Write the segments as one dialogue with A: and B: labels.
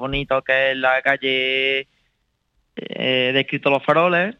A: bonito que es la calle de Cristo Los Faroles.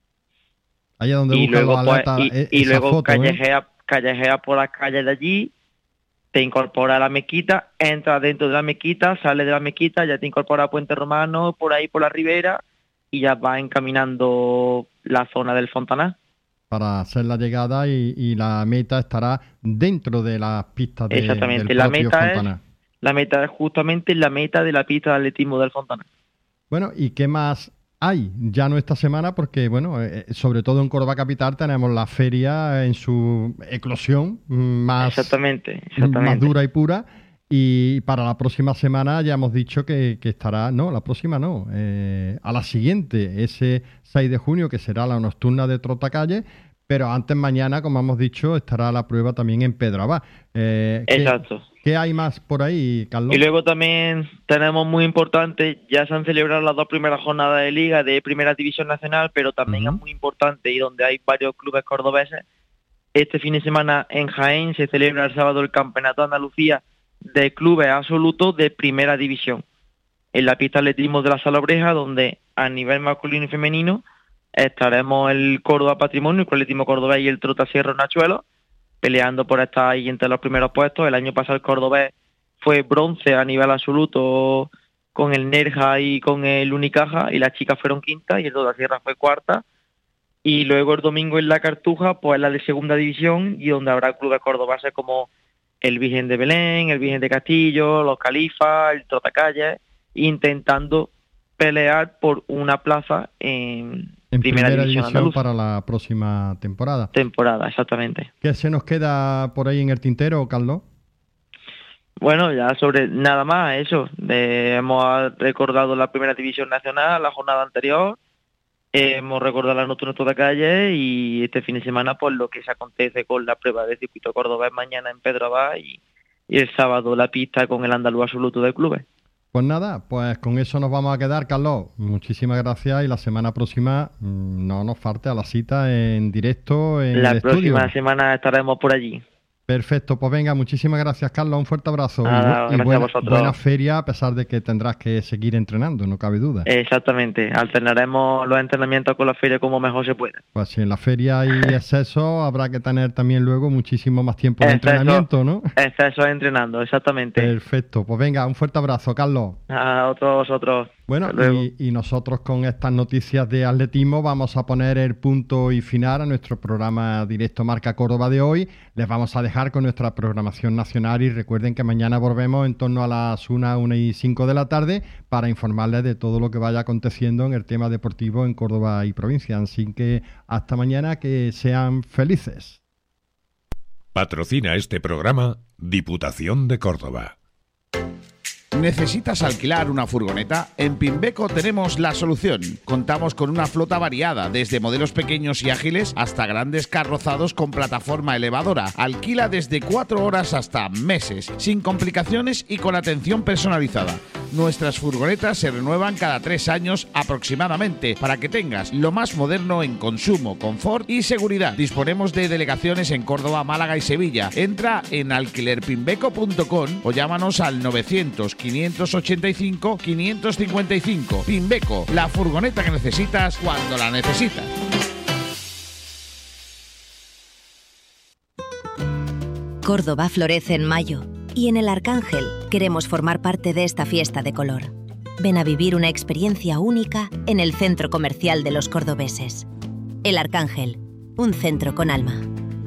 B: Allá donde
A: y
B: buscan
A: luego,
B: los atletas,
A: y luego
B: foto,
A: callejeas por las calles de allí, te incorpora a la mezquita, entras dentro de la mezquita, sales de la mezquita, ya te incorpora a Puente Romano, por ahí por la ribera, y ya vas encaminando la zona del Fontanar.
B: Para hacer la llegada y la meta estará dentro de las pistas
A: Exactamente,
B: del propio Fontanar.
A: La meta es justamente la meta de la pista de atletismo del Fontanar.
B: Bueno, ¿y qué más hay? Ya no esta semana, porque bueno, sobre todo en Córdoba Capital tenemos la feria en su eclosión más dura y pura. Y para la próxima semana ya hemos dicho que estará, no, la próxima no, a la siguiente, ese 6 de junio, que será la nocturna de Trotacalle, pero antes mañana, como hemos dicho, estará la prueba también en Pedro Abad.
A: Exacto.
B: ¿Qué hay más por ahí, Carlos?
A: Y luego también tenemos muy importante, ya se han celebrado las 2 primeras jornadas de Liga de Primera División Nacional, pero también es muy importante y donde hay varios clubes cordobeses. Este fin de semana en Jaén se celebra el sábado el Campeonato de Andalucía de clubes absolutos de Primera División. En la pista de atletismo de la Sala Obreja, donde a nivel masculino y femenino estaremos el Córdoba Patrimonio, el Atletismo Cordobés y el Trotasierra Nachuelo, peleando por estar ahí entre los primeros puestos. El año pasado el Cordobés fue bronce a nivel absoluto con el Nerja y con el Unicaja, y las chicas fueron quinta y el Trotasierra fue cuarta. Y luego el domingo en la Cartuja, pues la de segunda división, y donde habrá clubes cordobeses como el Virgen de Belén, el Virgen de Castillo, los Califas, el Trotacalle, intentando pelear por una plaza en primera división
B: para la próxima temporada.
A: Exactamente.
B: ¿Qué se nos queda por ahí en el tintero, Carlos?
A: Bueno, ya sobre nada más eso. Hemos recordado la Primera División Nacional, la jornada anterior, hemos recordado la nocturna de Trotacalle, y este fin de semana pues lo que se acontece con la prueba de circuito cordobés mañana en Pedro Abad, y el sábado la pista con el andaluz absoluto de clubes.
B: Pues nada, pues con eso nos vamos a quedar, Carlos. Muchísimas gracias, y la semana próxima no nos falte a la cita en directo en el estudio.
A: La próxima semana estaremos por allí.
B: Perfecto, pues venga, muchísimas gracias, Carlos, un fuerte abrazo.
A: Y
B: buena feria, a pesar de que tendrás que seguir entrenando, no cabe duda.
A: Exactamente, alternaremos los entrenamientos con la feria como mejor se pueda.
B: Pues si en la feria hay exceso, habrá que tener también luego muchísimo más tiempo de entrenamiento, ¿no?
A: Exceso entrenando, exactamente.
B: Perfecto, pues venga, un fuerte abrazo, Carlos.
A: A vosotros.
B: Bueno, y nosotros con estas noticias de atletismo vamos a poner el punto y final a nuestro programa Directo Marca Córdoba de hoy. Les vamos a dejar con nuestra programación nacional, y recuerden que mañana volvemos en torno a las 1:05 de la tarde para informarles de todo lo que vaya aconteciendo en el tema deportivo en Córdoba y provincia. Así que hasta mañana, que sean felices.
C: Patrocina este programa Diputación de Córdoba.
D: ¿Necesitas alquilar una furgoneta? En Pimbeco tenemos la solución. Contamos con una flota variada, desde modelos pequeños y ágiles hasta grandes carrozados con plataforma elevadora. Alquila desde 4 horas hasta meses, sin complicaciones y con atención personalizada. Nuestras furgonetas se renuevan cada 3 años aproximadamente, para que tengas lo más moderno en consumo, confort y seguridad. Disponemos de delegaciones en Córdoba, Málaga y Sevilla. Entra en alquilerpimbeco.com o llámanos al 900-585-555. Pimbeco, la furgoneta que necesitas cuando la necesitas.
E: Córdoba florece en mayo, y en El Arcángel queremos formar parte de esta fiesta de color. Ven a vivir una experiencia única en el centro comercial de los cordobeses. El Arcángel, un centro con alma.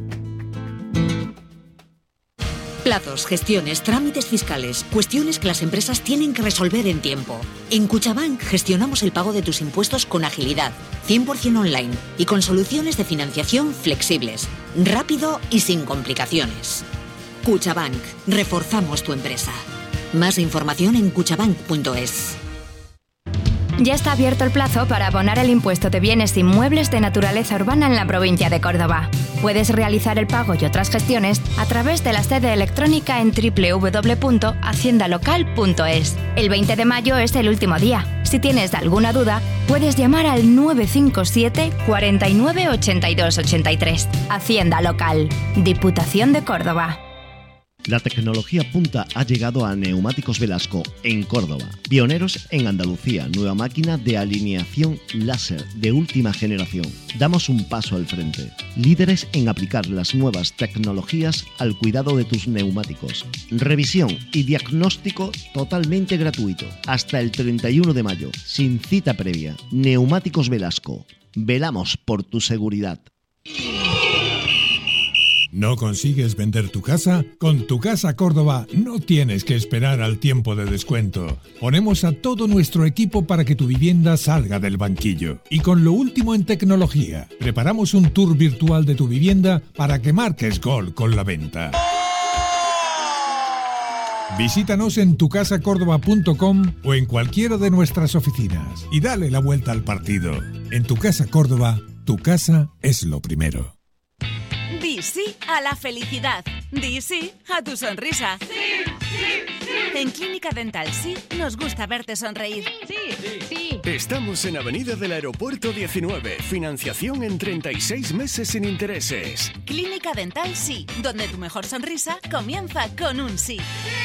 F: Plazos, gestiones, trámites fiscales, cuestiones que las empresas tienen que resolver en tiempo. En Cuchabank gestionamos el pago de tus impuestos con agilidad, 100% online y con soluciones de financiación flexibles, rápido y sin complicaciones. Cuchabank, reforzamos tu empresa. Más información en cuchabank.es.
G: Ya está abierto el plazo para abonar el impuesto de bienes inmuebles de naturaleza urbana en la provincia de Córdoba. Puedes realizar el pago y otras gestiones a través de la sede electrónica en www.haciendalocal.es. El 20 de mayo es el último día. Si tienes alguna duda, puedes llamar al 957 49 82 83. Hacienda Local, Diputación de Córdoba.
H: La tecnología punta ha llegado a Neumáticos Velasco en Córdoba. Pioneros en Andalucía, nueva máquina de alineación láser de última generación. Damos un paso al frente. Líderes en aplicar las nuevas tecnologías al cuidado de tus neumáticos. Revisión y diagnóstico totalmente gratuito. Hasta el 31 de mayo, sin cita previa. Neumáticos Velasco. Velamos por tu seguridad.
C: ¿No consigues vender tu casa? Con Tu Casa Córdoba no tienes que esperar al tiempo de descuento. Ponemos a todo nuestro equipo para que tu vivienda salga del banquillo. Y con lo último en tecnología, preparamos un tour virtual de tu vivienda para que marques gol con la venta. Visítanos en tucasacordoba.com o en cualquiera de nuestras oficinas y dale la vuelta al partido. En Tu Casa Córdoba, tu casa es lo primero.
I: Di sí a la felicidad. Di sí a tu sonrisa.
J: Sí, sí, sí.
I: En Clínica Dental Sí nos gusta verte sonreír.
J: Sí, sí, sí.
K: Estamos en Avenida del Aeropuerto 19. Financiación en 36 meses sin intereses.
I: Clínica Dental Sí, donde tu mejor sonrisa comienza con un sí.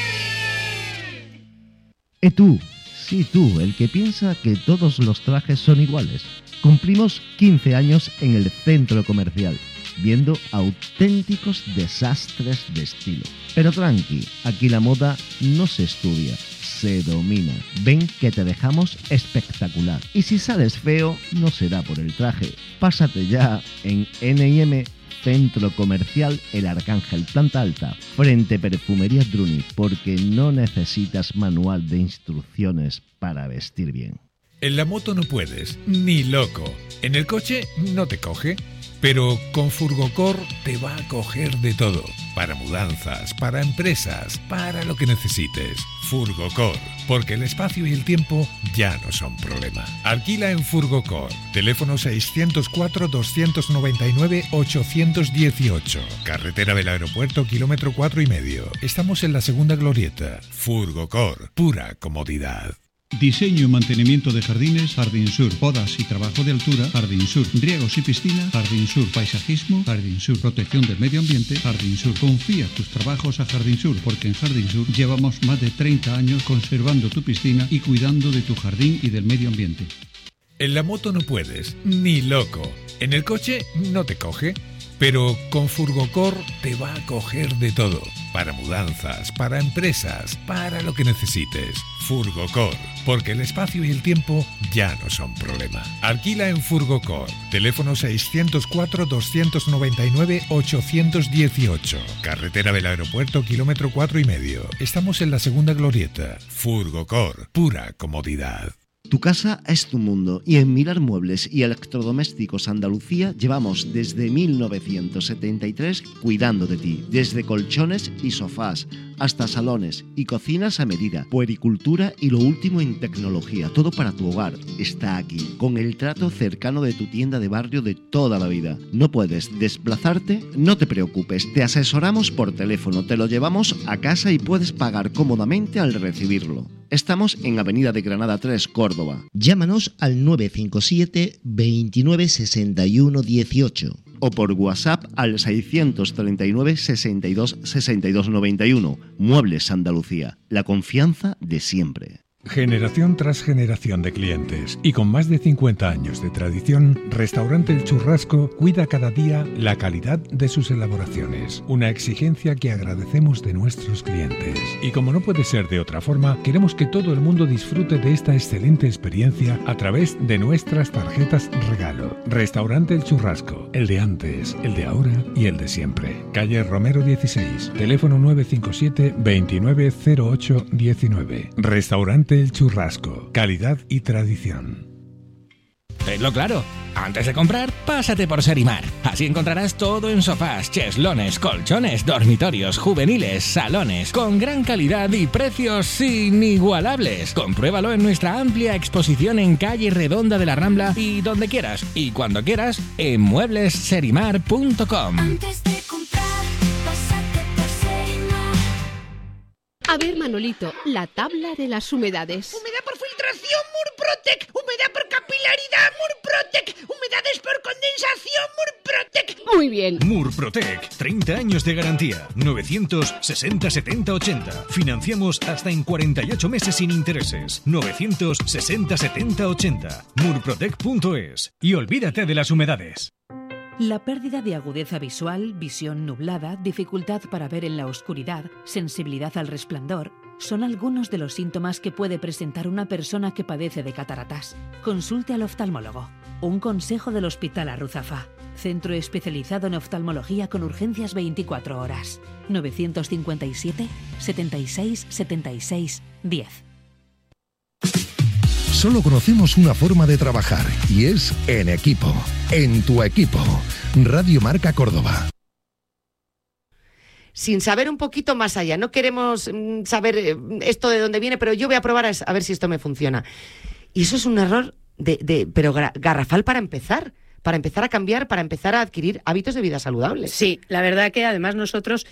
H: Tú, sí tú, el que piensa que todos los trajes son iguales. Cumplimos 15 años en el centro comercial, viendo auténticos desastres de estilo. Pero tranqui, aquí la moda no se estudia, se domina. Ven que te dejamos espectacular. Y si sales feo, no será por el traje. Pásate ya en N&M Centro Comercial El Arcángel, planta alta, frente Perfumerías Druni, porque no necesitas manual de instrucciones para vestir bien.
C: En la moto no puedes, ni loco. En el coche no te coge. Pero con Furgocor te va a coger de todo. Para mudanzas, para empresas, para lo que necesites. Furgocor, porque el espacio y el tiempo ya no son problema. Alquila en Furgocor. Teléfono 604-299-818. Carretera del Aeropuerto, kilómetro 4,5. Estamos en la segunda glorieta. Furgocor, pura comodidad.
L: Diseño y mantenimiento de jardines, Jardín Sur. Podas y trabajo de altura, Jardín Sur. Riegos y piscina, Jardín Sur. Paisajismo, Jardín Sur. Protección del medio ambiente, Jardín Sur. Confía tus trabajos a Jardín Sur, porque en Jardín Sur llevamos más de 30 años conservando tu piscina y cuidando de tu jardín y del medio ambiente.
C: En la moto no puedes, ni loco. En el coche no te coge. Pero con Furgocor te va a coger de todo. Para mudanzas, para empresas, para lo que necesites. Furgocor, porque el espacio y el tiempo ya no son problema. Alquila en Furgocor. Teléfono 604-299-818. Carretera del Aeropuerto, kilómetro 4,5. Estamos en la segunda glorieta. Furgocor, pura comodidad.
H: Tu casa es tu mundo y en Mirar Muebles y Electrodomésticos Andalucía llevamos desde 1973 cuidando de ti, desde colchones y sofás hasta salones y cocinas a medida, puericultura y lo último en tecnología, todo para tu hogar está aquí, con el trato cercano de tu tienda de barrio de toda la vida. ¿No puedes desplazarte? No te preocupes, te asesoramos por teléfono, te lo llevamos a casa y puedes pagar cómodamente al recibirlo. Estamos en Avenida de Granada 3, Córdoba. Llámanos al 957 29 61 18 o por WhatsApp al 639 62 62 91. Muebles Andalucía, la confianza de siempre.
C: Generación tras generación de clientes y con más de 50 años de tradición, Restaurante El Churrasco cuida cada día la calidad de sus elaboraciones, una exigencia que agradecemos de nuestros clientes. Y como no puede ser de otra forma, queremos que todo el mundo disfrute de esta excelente experiencia a través de nuestras tarjetas regalo. Restaurante El Churrasco, el de antes, el de ahora y el de siempre. Calle Romero 16, teléfono 957 2908 19. Restaurante El Churrasco, calidad y tradición.
M: Tenlo claro, antes de comprar, pásate por Serimar. Así encontrarás todo en sofás, cheslones, colchones, dormitorios, juveniles, salones, con gran calidad y precios inigualables. Compruébalo en nuestra amplia exposición en calle Redonda de la Rambla y donde quieras y cuando quieras en mueblesserimar.com.
N: Antes de comprar, pásate por Serimar.
O: A ver, Manolito, la tabla de las humedades.
P: Humedad por filtración, Murprotec. Humedad por capilaridad, Murprotec. Humedades por condensación, Murprotec.
O: Muy bien.
P: Murprotec, 30 años de garantía. 960 70 80. Financiamos hasta en 48 meses sin intereses. 960 70 80. Murprotec.es. Y olvídate de las humedades.
Q: La pérdida de agudeza visual, visión nublada, dificultad para ver en la oscuridad, sensibilidad al resplandor, son algunos de los síntomas que puede presentar una persona que padece de cataratas. Consulte al oftalmólogo. Un consejo del Hospital Arruzafa. Centro especializado en oftalmología con urgencias 24 horas. 957 76 76 10.
R: Solo conocemos una forma de trabajar y es en equipo. En tu equipo. Radio Marca Córdoba.
S: Sin saber un poquito más allá, no queremos saber esto de dónde viene, pero yo voy a probar a ver si esto me funciona. Y eso es un error pero garrafal para empezar a cambiar, para empezar a adquirir hábitos de vida saludables.
T: Sí, la verdad que además nosotros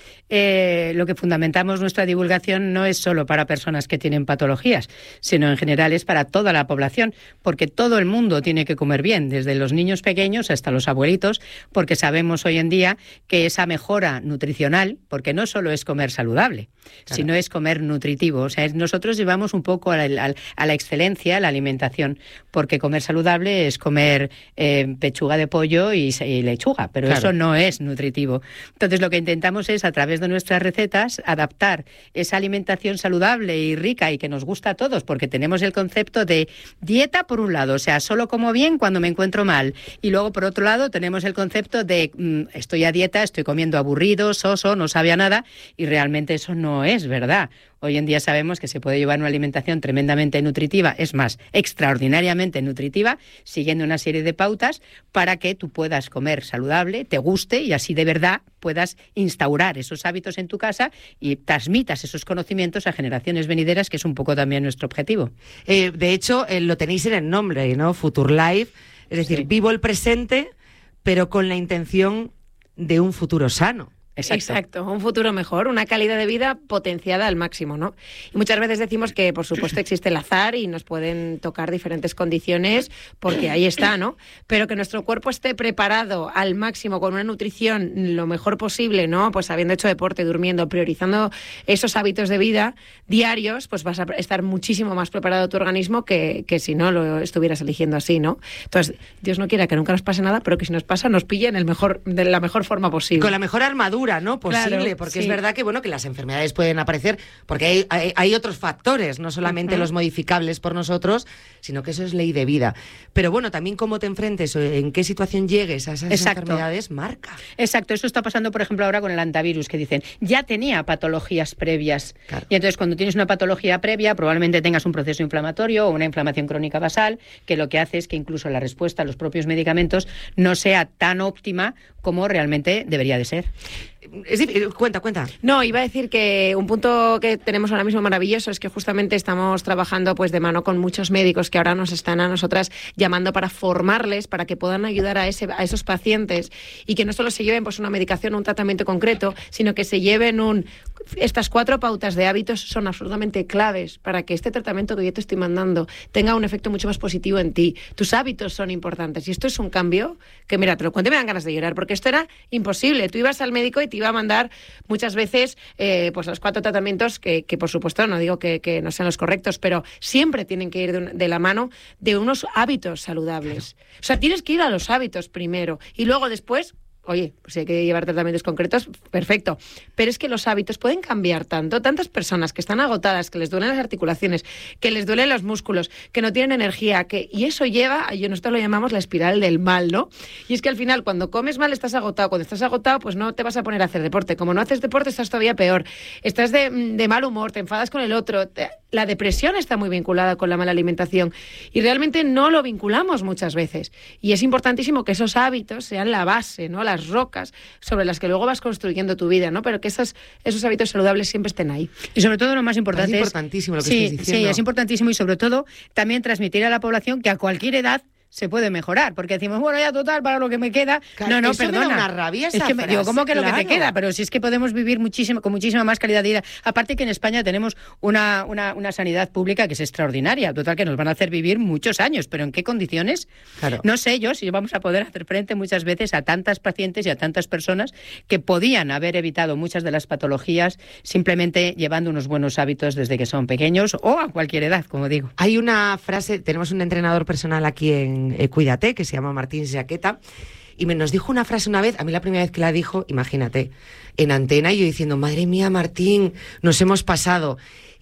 T: lo que fundamentamos nuestra divulgación no es solo para personas que tienen patologías, sino en general es para toda la población, porque todo el mundo tiene que comer bien, desde los niños pequeños hasta los abuelitos, porque sabemos hoy en día que esa mejora nutricional, porque no solo es comer saludable, sino es comer nutritivo. O sea, nosotros llevamos un poco a la excelencia la alimentación, porque comer saludable es comer pechuga de pollo y lechuga, pero eso no es nutritivo. Entonces lo que intentamos es, a través de nuestras recetas, adaptar esa alimentación saludable y rica y que nos gusta a todos, porque tenemos el concepto de dieta por un lado, o sea, solo como bien cuando me encuentro mal, y luego por otro lado tenemos el concepto de estoy a dieta, estoy comiendo aburrido, soso, no sabe a nada, y realmente eso no es verdad. Hoy en día sabemos que se puede llevar una alimentación tremendamente nutritiva, es más, extraordinariamente nutritiva, siguiendo una serie de pautas para que tú puedas comer saludable, te guste y así de verdad puedas instaurar esos hábitos en tu casa y transmitas esos conocimientos a generaciones venideras, que es un poco también nuestro objetivo.
S: De hecho, lo tenéis en el nombre, ¿no? Future Life, es decir, vivo el presente, pero con la intención de un futuro sano.
U: Exacto, un futuro mejor, una calidad de vida potenciada al máximo, ¿no? Y muchas veces decimos que, por supuesto, existe el azar y nos pueden tocar diferentes condiciones, porque ahí está, ¿no? Pero que nuestro cuerpo esté preparado al máximo con una nutrición lo mejor posible, ¿no? Pues habiendo hecho deporte, durmiendo, priorizando esos hábitos de vida diarios, pues vas a estar muchísimo más preparado tu organismo que si no lo estuvieras eligiendo así, ¿no? Entonces, Dios no quiera que nunca nos pase nada, pero que si nos pasa, nos pille de la mejor forma posible.
S: Con la mejor armadura, ¿no? Posible, claro, porque es verdad que, bueno, que las enfermedades pueden aparecer porque hay otros factores, no solamente los modificables por nosotros, sino que eso es ley de vida. Pero bueno, también cómo te enfrentes, en qué situación llegues a esas enfermedades, marca.
T: Exacto, eso está pasando, por ejemplo, ahora con el antivirus, que dicen, ya tenía patologías previas. Claro. Y entonces, cuando tienes una patología previa, probablemente tengas un proceso inflamatorio o una inflamación crónica basal, que lo que hace es que incluso la respuesta a los propios medicamentos no sea tan óptima como realmente debería de ser.
S: Es decir, cuenta.
U: No, iba a decir que un punto que tenemos ahora mismo maravilloso es que justamente estamos trabajando pues de mano con muchos médicos que ahora nos están a nosotras llamando para formarles, para que puedan ayudar a esos pacientes y que no solo se lleven pues una medicación o un tratamiento concreto, sino que se lleven estas 4 pautas de hábitos son absolutamente claves para que este tratamiento que yo te estoy mandando tenga un efecto mucho más positivo en ti. Tus hábitos son importantes y esto es un cambio que, mira, te lo cuento y me dan ganas de llorar, porque esto era imposible. Tú ibas al médico y te iba a mandar muchas veces pues los 4 tratamientos que por supuesto no digo que no sean los correctos, pero siempre tienen que ir de la mano de unos hábitos saludables. O sea, tienes que ir a los hábitos primero y luego después, oye, pues si hay que llevar tratamientos concretos, perfecto. Pero es que los hábitos pueden cambiar tanto. Tantas personas que están agotadas, que les duelen las articulaciones, que les duelen los músculos, que no tienen energía, y eso lleva, nosotros lo llamamos la espiral del mal, ¿no? Y es que al final, cuando comes mal, estás agotado. Cuando estás agotado, pues no te vas a poner a hacer deporte. Como no haces deporte, estás todavía peor. Estás de mal humor, te enfadas con el otro. La depresión está muy vinculada con la mala alimentación. Y realmente no lo vinculamos muchas veces. Y es importantísimo que esos hábitos sean la base, ¿no? Las rocas sobre las que luego vas construyendo tu vida, ¿no? Pero que esos hábitos saludables siempre estén ahí.
T: Y sobre todo lo más importante
S: es importantísimo lo que estás diciendo.
T: Sí, es importantísimo y sobre todo también transmitir a la población que a cualquier edad se puede mejorar, porque decimos, bueno, ya total, para lo que me queda.
S: Claro,
T: no,
S: eso
T: perdona.
S: me da una rabia esa
T: es que
S: frase,
T: digo, ¿cómo que
S: claro.
T: lo que te queda? Pero si es que podemos vivir con muchísima más calidad de vida. Aparte que en España tenemos una sanidad pública que es extraordinaria, total, que nos van a hacer vivir muchos años, pero ¿en qué condiciones?
S: Claro.
T: No sé yo si vamos a poder hacer frente muchas veces a tantas pacientes y a tantas personas que podían haber evitado muchas de las patologías simplemente llevando unos buenos hábitos desde que son pequeños o a cualquier edad, como digo.
S: Hay una frase, tenemos un entrenador personal aquí en Cuídate, que se llama Martín Jaqueta, y nos dijo una frase una vez, a mí la primera vez que la dijo, imagínate, en antena, y yo diciendo, madre mía, Martín, nos hemos pasado.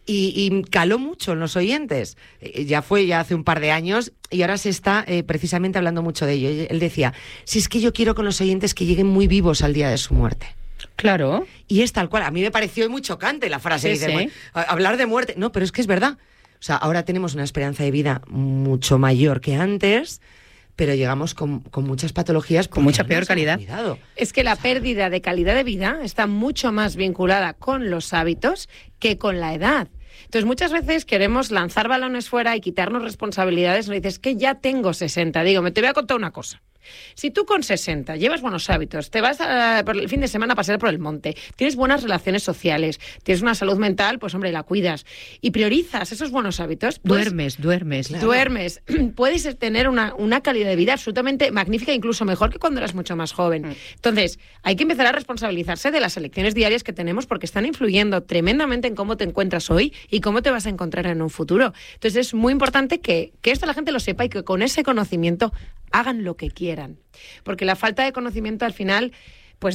S: Y caló mucho en los oyentes. Ya hace un par de años y ahora se está precisamente hablando mucho de ello. Él decía, si es que yo quiero con los oyentes que lleguen muy vivos al día de su muerte.
T: Claro.
S: Y es tal cual. A mí me pareció muy chocante la frase.
T: Sí,
S: dice,
T: sí.
S: Hablar de muerte. No, pero es que es verdad. O sea, ahora tenemos una esperanza de vida mucho mayor que antes, pero llegamos con muchas patologías.
T: Con mucha peor calidad.
U: Es que la pérdida de calidad de vida está mucho más vinculada con los hábitos que con la edad. Entonces, muchas veces queremos lanzar balones fuera y quitarnos responsabilidades. Nos dices, que ya tengo 60. Digo, te voy a contar una cosa. Si tú con 60 llevas buenos hábitos, te vas por el fin de semana a pasear por el monte, tienes buenas relaciones sociales, tienes una salud mental, pues hombre, la cuidas y priorizas esos buenos hábitos.
T: Duermes.
U: Claro. Duermes. Puedes tener una calidad de vida absolutamente magnífica, incluso mejor que cuando eras mucho más joven. Entonces, hay que empezar a responsabilizarse de las elecciones diarias que tenemos porque están influyendo tremendamente en cómo te encuentras hoy y cómo te vas a encontrar en un futuro. Entonces, es muy importante que esto la gente lo sepa y que con ese conocimiento hagan lo que quieran. Porque la falta de conocimiento al final pues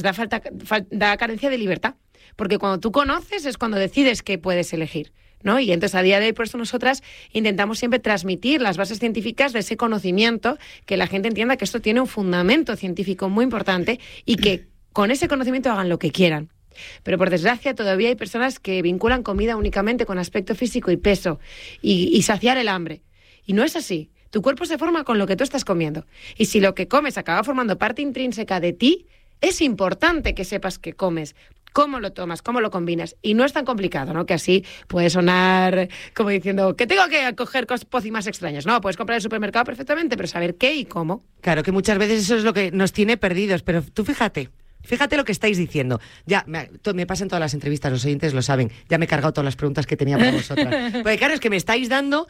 U: da carencia de libertad. Porque cuando tú conoces es cuando decides qué puedes elegir, ¿no? Y entonces a día de hoy por eso nosotras intentamos siempre transmitir las bases científicas de ese conocimiento, que la gente entienda que esto tiene un fundamento científico muy importante y que con ese conocimiento hagan lo que quieran. Pero por desgracia todavía hay personas que vinculan comida únicamente con aspecto físico y peso y saciar el hambre. Y no es así. Tu cuerpo se forma con lo que tú estás comiendo. Y si lo que comes acaba formando parte intrínseca de ti, es importante que sepas qué comes, cómo lo tomas, cómo lo combinas. Y no es tan complicado, ¿no? Que así puede sonar como diciendo que tengo que coger pócimas extrañas. No, puedes comprar en el supermercado perfectamente, pero saber qué y cómo.
S: Claro, que muchas veces eso es lo que nos tiene perdidos. Pero tú fíjate lo que estáis diciendo. Ya, me pasan todas las entrevistas, los oyentes lo saben. Ya me he cargado todas las preguntas que tenía para vosotras. Porque claro, es que me estáis dando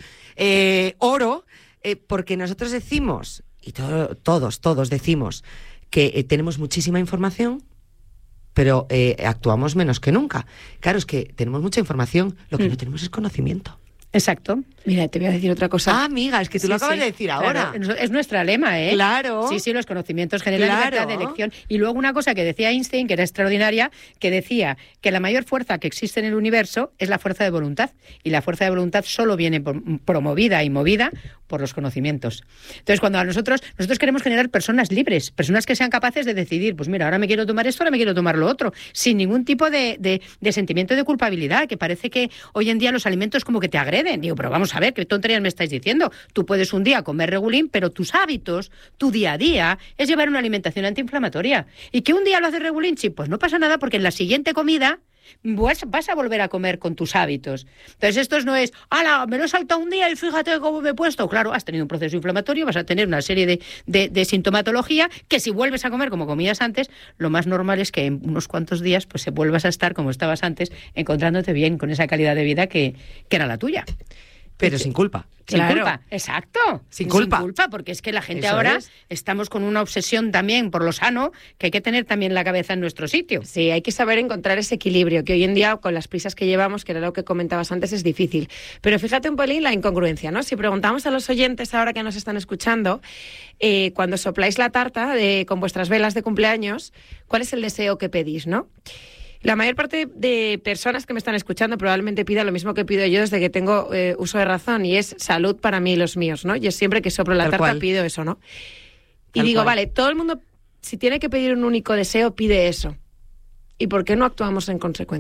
S: oro... porque nosotros decimos, y todos decimos, que tenemos muchísima información, pero actuamos menos que nunca. Claro, es que tenemos mucha información, lo que no tenemos es conocimiento.
T: Exacto.
U: Mira, te voy a decir otra cosa.
S: Ah, amiga, es que tú lo acabas de decir ahora.
T: Claro. Es nuestra lema, ¿eh?
S: Claro.
T: Sí, los conocimientos generan libertad de elección. Y luego una cosa que decía Einstein, que era extraordinaria, que decía que la mayor fuerza que existe en el universo es la fuerza de voluntad. Y la fuerza de voluntad solo viene promovida y movida por los conocimientos. Entonces, cuando nosotros queremos generar personas libres, personas que sean capaces de decidir, pues mira, ahora me quiero tomar esto, ahora me quiero tomar lo otro, sin ningún tipo de sentimiento de culpabilidad, que parece que hoy en día los alimentos como que te agreden. Digo, pero vamos a ver, ¿qué tonterías me estáis diciendo? Tú puedes un día comer regulín, pero tus hábitos, tu día a día, es llevar una alimentación antiinflamatoria. ¿Y que un día lo haces regulín? Sí, pues no pasa nada, porque en la siguiente comida vas a volver a comer con tus hábitos. Entonces esto no es, ¡hala! Me lo he saltado un día y fíjate cómo me he puesto. Claro, has tenido un proceso inflamatorio, vas a tener una serie de sintomatología que si vuelves a comer como comías antes, lo más normal es que en unos cuantos días pues vuelvas a estar como estabas antes, encontrándote bien con esa calidad de vida que era la tuya.
S: Pero sin culpa.
T: Sin culpa, exacto.
S: Sin culpa,
T: porque es que la gente ahora estamos con una obsesión también por lo sano, que hay que tener también la cabeza en nuestro sitio.
U: Sí, hay que saber encontrar ese equilibrio, que hoy en día, con las prisas que llevamos, que era lo que comentabas antes, es difícil. Pero fíjate un pelín la incongruencia, ¿no? Si preguntamos a los oyentes ahora que nos están escuchando, cuando sopláis la tarta con vuestras velas de cumpleaños, ¿cuál es el deseo que pedís, no? La mayor parte de personas que me están escuchando probablemente pida lo mismo que pido yo desde que tengo uso de razón, y es salud para mí y los míos, ¿no? Y es siempre que soplo la tarta pido eso, ¿no? Y digo, vale, todo el mundo, si tiene que pedir un único deseo, pide eso. ¿Y por qué no actuamos en consecuencia?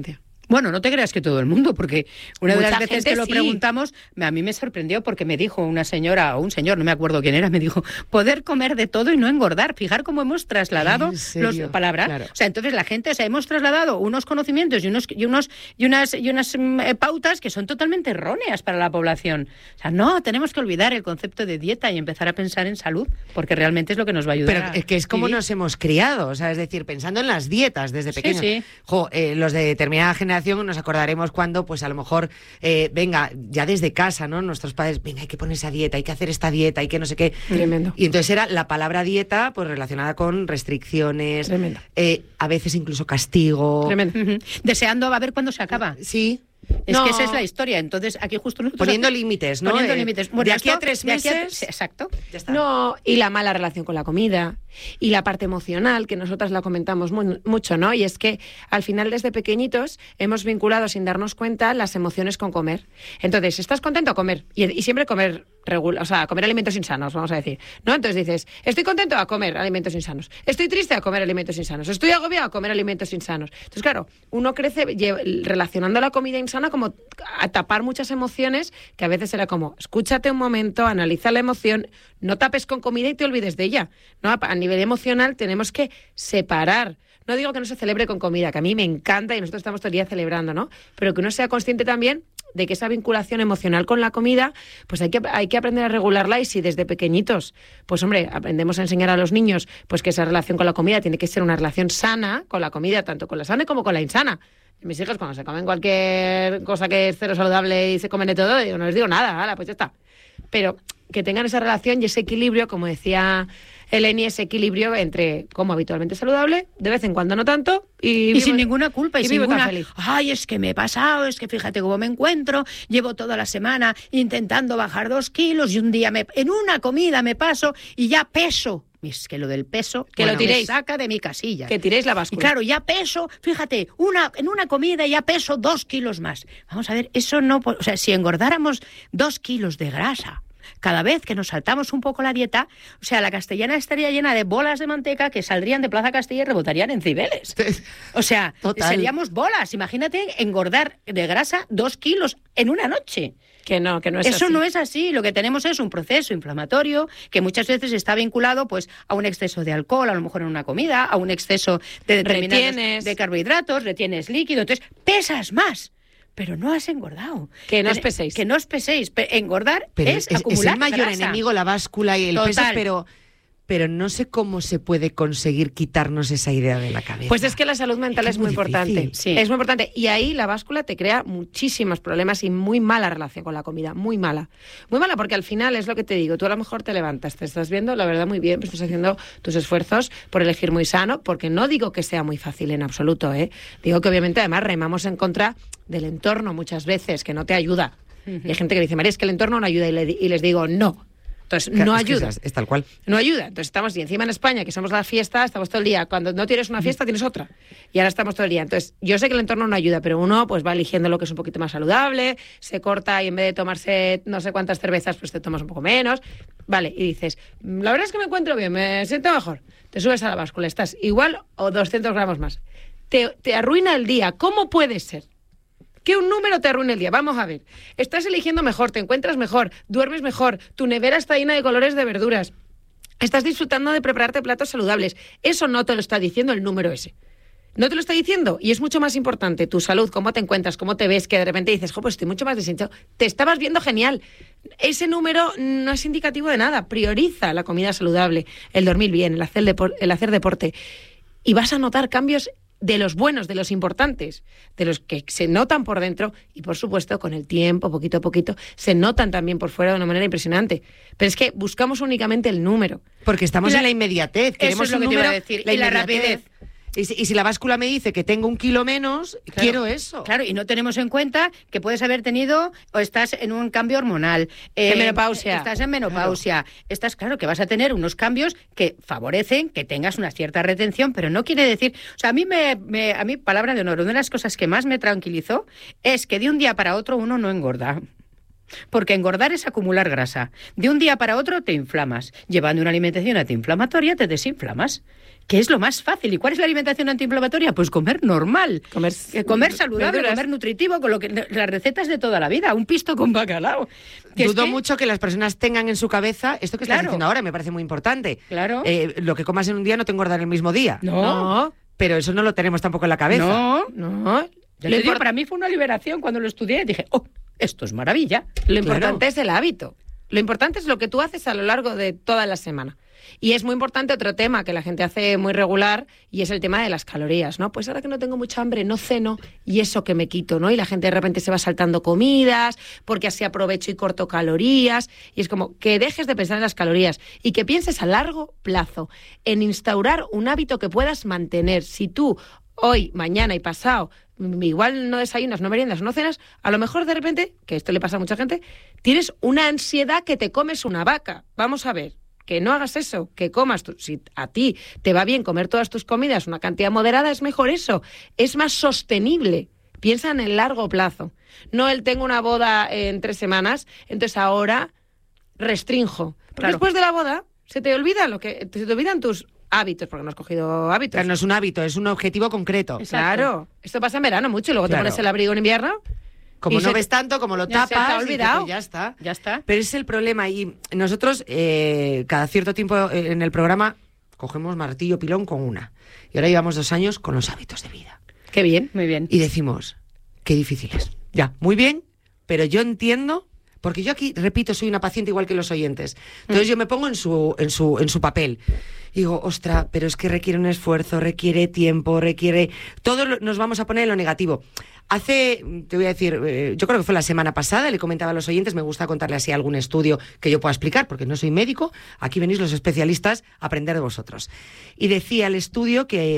T: Bueno, no te creas que todo el mundo, porque una de las veces que lo
U: sí.
T: preguntamos, a mí me sorprendió porque me dijo una señora o un señor, no me acuerdo quién era, me dijo, poder comer de todo y no engordar. Fijar cómo hemos trasladado las palabras. Claro. O sea, entonces la gente, hemos trasladado unos conocimientos y unas pautas que son totalmente erróneas para la población. O sea, no, tenemos que olvidar el concepto de dieta y empezar a pensar en salud, porque realmente es lo que nos va a ayudar.
S: Pero es que es como nos hemos criado, o sea, es decir, pensando en las dietas desde pequeños.
T: Sí.
S: Los de determinada generación nos acordaremos cuando, pues a lo mejor, venga, ya desde casa, ¿no? Nuestros padres, venga, hay que poner esa dieta, hay que hacer esta dieta, hay que no sé qué.
U: Tremendo.
S: Y entonces era la palabra dieta, pues relacionada con restricciones, a veces incluso castigo.
T: Tremendo. Deseando a ver cuándo se acaba.
S: Sí.
T: Es que esa es la historia. Entonces, aquí justo
S: poniendo límites, ¿no?
T: Poniendo límites. Bueno,
S: de aquí a 3 meses.
T: Exacto.
S: Ya está.
U: No, y la mala relación con la comida. Y la parte emocional, que nosotras la comentamos mucho, ¿no? Y es que al final desde pequeñitos hemos vinculado sin darnos cuenta las emociones con comer. Entonces, ¿estás contento? A comer. Y siempre comer comer alimentos insanos, vamos a decir, ¿no? Entonces dices, estoy contento, a comer alimentos insanos. Estoy triste, a comer alimentos insanos. Estoy agobiado, a comer alimentos insanos. Entonces, claro, uno crece relacionando la comida insana como a tapar muchas emociones, que a veces era como, escúchate un momento, analiza la emoción, no tapes con comida y te olvides de ella, ¿no? A nivel emocional tenemos que separar. No digo que no se celebre con comida, que a mí me encanta y nosotros estamos todo el día celebrando, ¿no? Pero que uno sea consciente también de que esa vinculación emocional con la comida, pues hay que aprender a regularla. Y si desde pequeñitos, pues hombre, aprendemos a enseñar a los niños pues que esa relación con la comida tiene que ser una relación sana con la comida, tanto con la sana como con la insana. Y mis hijos cuando se comen cualquier cosa que es cero saludable y se comen de todo, yo no les digo nada, pues ya está. Pero que tengan esa relación y ese equilibrio, como decía Eleni, ese equilibrio entre como habitualmente saludable, de vez en cuando no tanto, y
T: sin ninguna culpa y sin ninguna
U: feliz.
T: Ay, es que me he pasado, es que fíjate cómo me encuentro, llevo toda la semana intentando bajar 2 kilos y un día en una comida me paso y ya peso. Es que lo del peso
U: que lo tiréis,
T: me saca de mi casilla.
U: Que tiréis la báscula.
T: Y claro, ya peso, fíjate, en una comida ya peso 2 kilos más. Vamos a ver, eso no, o sea, si engordáramos 2 kilos de grasa cada vez que nos saltamos un poco la dieta, o sea, la castellana estaría llena de bolas de manteca que saldrían de Plaza Castilla y rebotarían en Cibeles. O sea, seríamos bolas. Imagínate engordar de grasa 2 kilos en una noche.
U: Que no es
T: Eso
U: así.
T: no es así. Lo que tenemos es un proceso inflamatorio que muchas veces está vinculado pues a un exceso de alcohol, a lo mejor en una comida, a un exceso de determinados de carbohidratos, retienes líquido, entonces pesas más. Pero no has engordado.
U: Que no os peséis.
T: Que no os peséis. Engordar es acumular
S: es el mayor
T: grasa.
S: enemigo la báscula y el peso, pero no sé cómo se puede conseguir quitarnos esa idea de la cabeza.
U: Pues es que la salud mental es muy importante.
T: Sí.
U: Es muy importante. Y ahí la báscula te crea muchísimos problemas y muy mala relación con la comida. Muy mala. Muy mala porque al final es lo que te digo. Tú a lo mejor te levantas, te estás viendo, la verdad, muy bien, pues estás haciendo tus esfuerzos por elegir muy sano, porque no digo que sea muy fácil en absoluto, ¿eh? Digo que obviamente además remamos en contra del entorno muchas veces, que no te ayuda. Y hay gente que dice, María, es que el entorno no ayuda. Y les digo, no. Entonces, no ayuda.
S: Es tal cual.
U: No ayuda. Entonces estamos, y encima en España, que somos la fiesta, estamos todo el día. Cuando no tienes una fiesta, tienes otra. Y ahora estamos todo el día. Entonces, yo sé que el entorno no ayuda, pero uno pues va eligiendo lo que es un poquito más saludable, se corta y en vez de tomarse no sé cuántas cervezas, pues te tomas un poco menos. Vale, y dices, la verdad es que me encuentro bien, me siento mejor. Te subes a la báscula, estás igual o 200 gramos más. Te arruina el día. ¿Cómo puede ser que un número te arruine el día? Vamos a ver. Estás eligiendo mejor, te encuentras mejor, duermes mejor, tu nevera está llena de colores de verduras, estás disfrutando de prepararte platos saludables. Eso no te lo está diciendo el número ese. No te lo está diciendo. Y es mucho más importante tu salud, cómo te encuentras, cómo te ves, que de repente dices, pues estoy mucho más deshinchado. Te estabas viendo genial. Ese número no es indicativo de nada. Prioriza la comida saludable, el dormir bien, el hacer deporte. Y vas a notar cambios de los buenos, de los importantes, de los que se notan por dentro y, por supuesto, con el tiempo, poquito a poquito, se notan también por fuera de una manera impresionante. Pero es que buscamos únicamente el número.
S: Porque estamos en la inmediatez. Queremos
T: eso es lo que te iba a decir. Y la rapidez.
S: Y si la báscula me dice que tengo 1 kilo menos, claro, quiero eso.
T: Claro, y no tenemos en cuenta que puedes haber tenido o estás en un cambio hormonal.
U: En menopausia.
T: Estás en menopausia. Claro. Estás, claro, que vas a tener unos cambios que favorecen que tengas una cierta retención, pero no quiere decir... O sea, a mí, palabra de honor, una de las cosas que más me tranquilizó es que de un día para otro uno no engorda. Porque engordar es acumular grasa. De un día para otro te inflamas. Llevando una alimentación antiinflamatoria te desinflamas. ¿Qué es lo más fácil? ¿Y cuál es la alimentación antiinflamatoria? Pues comer normal. Comer saludable, verduras. Comer nutritivo, con las recetas de toda la vida. Un pisto con bacalao.
S: Dudo mucho que las personas tengan en su cabeza esto que estás diciendo ahora, me parece muy importante.
T: Claro.
S: Lo que comas en un día no te engordará el mismo día.
T: No.
S: Pero eso no lo tenemos tampoco en la cabeza.
T: No. Yo le digo, para mí fue una liberación cuando lo estudié. Dije, esto es maravilla.
U: Lo importante es el hábito. Lo importante es lo que tú haces a lo largo de toda la semana. Y es muy importante otro tema que la gente hace muy regular y es el tema de las calorías, ¿no? Pues ahora que no tengo mucha hambre, no ceno y eso que me quito, ¿no? Y la gente de repente se va saltando comidas porque así aprovecho y corto calorías. Y es como que dejes de pensar en las calorías y que pienses a largo plazo en instaurar un hábito que puedas mantener. Si tú hoy, mañana y pasado igual no desayunas, no meriendas, no cenas, a lo mejor de repente, que esto le pasa a mucha gente, tienes una ansiedad que te comes una vaca. Vamos a ver, que no hagas eso, que comas. Si a ti te va bien comer todas tus comidas, una cantidad moderada, es mejor eso. Es más sostenible. Piensa en el largo plazo. No el tengo una boda en 3 semanas, entonces ahora restrinjo. Porque después de la boda se te olvidan tus hábitos, porque no has cogido hábitos.
S: Pero no es un hábito, es un objetivo concreto.
U: Exacto. Claro. Esto pasa en verano mucho y luego te pones el abrigo en invierno.
S: Como no ves tanto, como lo tapas,
U: se te ha olvidado.
S: Ya está. Pero es el problema. Y nosotros, cada cierto tiempo en el programa, cogemos martillo pilón con una. Y ahora llevamos 2 años con los hábitos de vida.
U: Qué bien, muy bien.
S: Y decimos, qué difícil es. Ya, muy bien, pero yo entiendo, porque yo aquí, repito, soy una paciente igual que los oyentes. Entonces yo me pongo en su papel. Y digo, ostras, pero es que requiere un esfuerzo, requiere tiempo, requiere... Todo nos vamos a poner en lo negativo. Te voy a decir, yo creo que fue la semana pasada, le comentaba a los oyentes, me gusta contarle así algún estudio que yo pueda explicar, porque no soy médico, aquí venís los especialistas a aprender de vosotros. Y decía el estudio que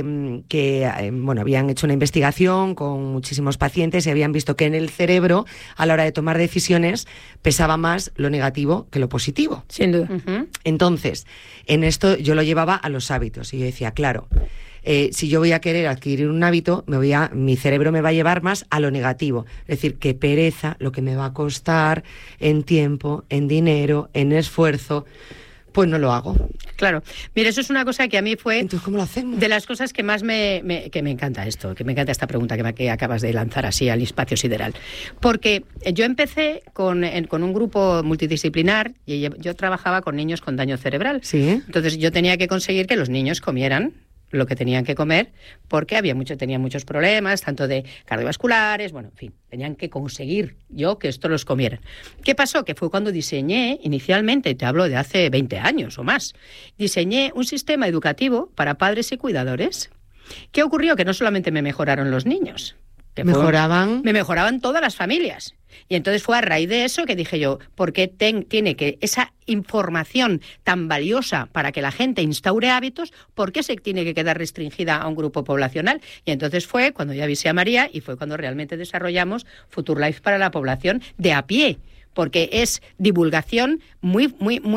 S: habían hecho una investigación con muchísimos pacientes y habían visto que en el cerebro, a la hora de tomar decisiones, pesaba más lo negativo que lo positivo.
U: Sin duda.
S: Entonces, en esto yo lo llevaba a los hábitos y yo decía, claro, si yo voy a querer adquirir un hábito, mi cerebro me va a llevar más a lo negativo. Es decir, qué pereza, lo que me va a costar en tiempo, en dinero, en esfuerzo, pues no lo hago.
T: Claro. Mira, eso es una cosa que a mí fue...
S: Entonces, ¿cómo lo hacemos?
T: De las cosas que más que me encanta esto, que me encanta esta pregunta que acabas de lanzar así al espacio sideral. Porque yo empecé con un grupo multidisciplinar y yo trabajaba con niños con daño cerebral.
S: Sí.
T: Entonces yo tenía que conseguir que los niños comieran lo que tenían que comer, porque tenían muchos problemas, tanto de cardiovasculares, en fin, tenían que conseguir que esto los comieran. ¿Qué pasó? Que fue cuando diseñé, inicialmente, te hablo de hace 20 años o más, diseñé un sistema educativo para padres y cuidadores. ¿Qué ocurrió? Que no solamente me mejoraron los niños, me mejoraban todas las familias. Y entonces fue a raíz de eso que dije yo, ¿por qué tiene que esa información tan valiosa para que la gente instaure hábitos, por qué se tiene que quedar restringida a un grupo poblacional? Y entonces fue cuando yo avisé a María y fue cuando realmente desarrollamos Future Life para la población de a pie, porque es divulgación muy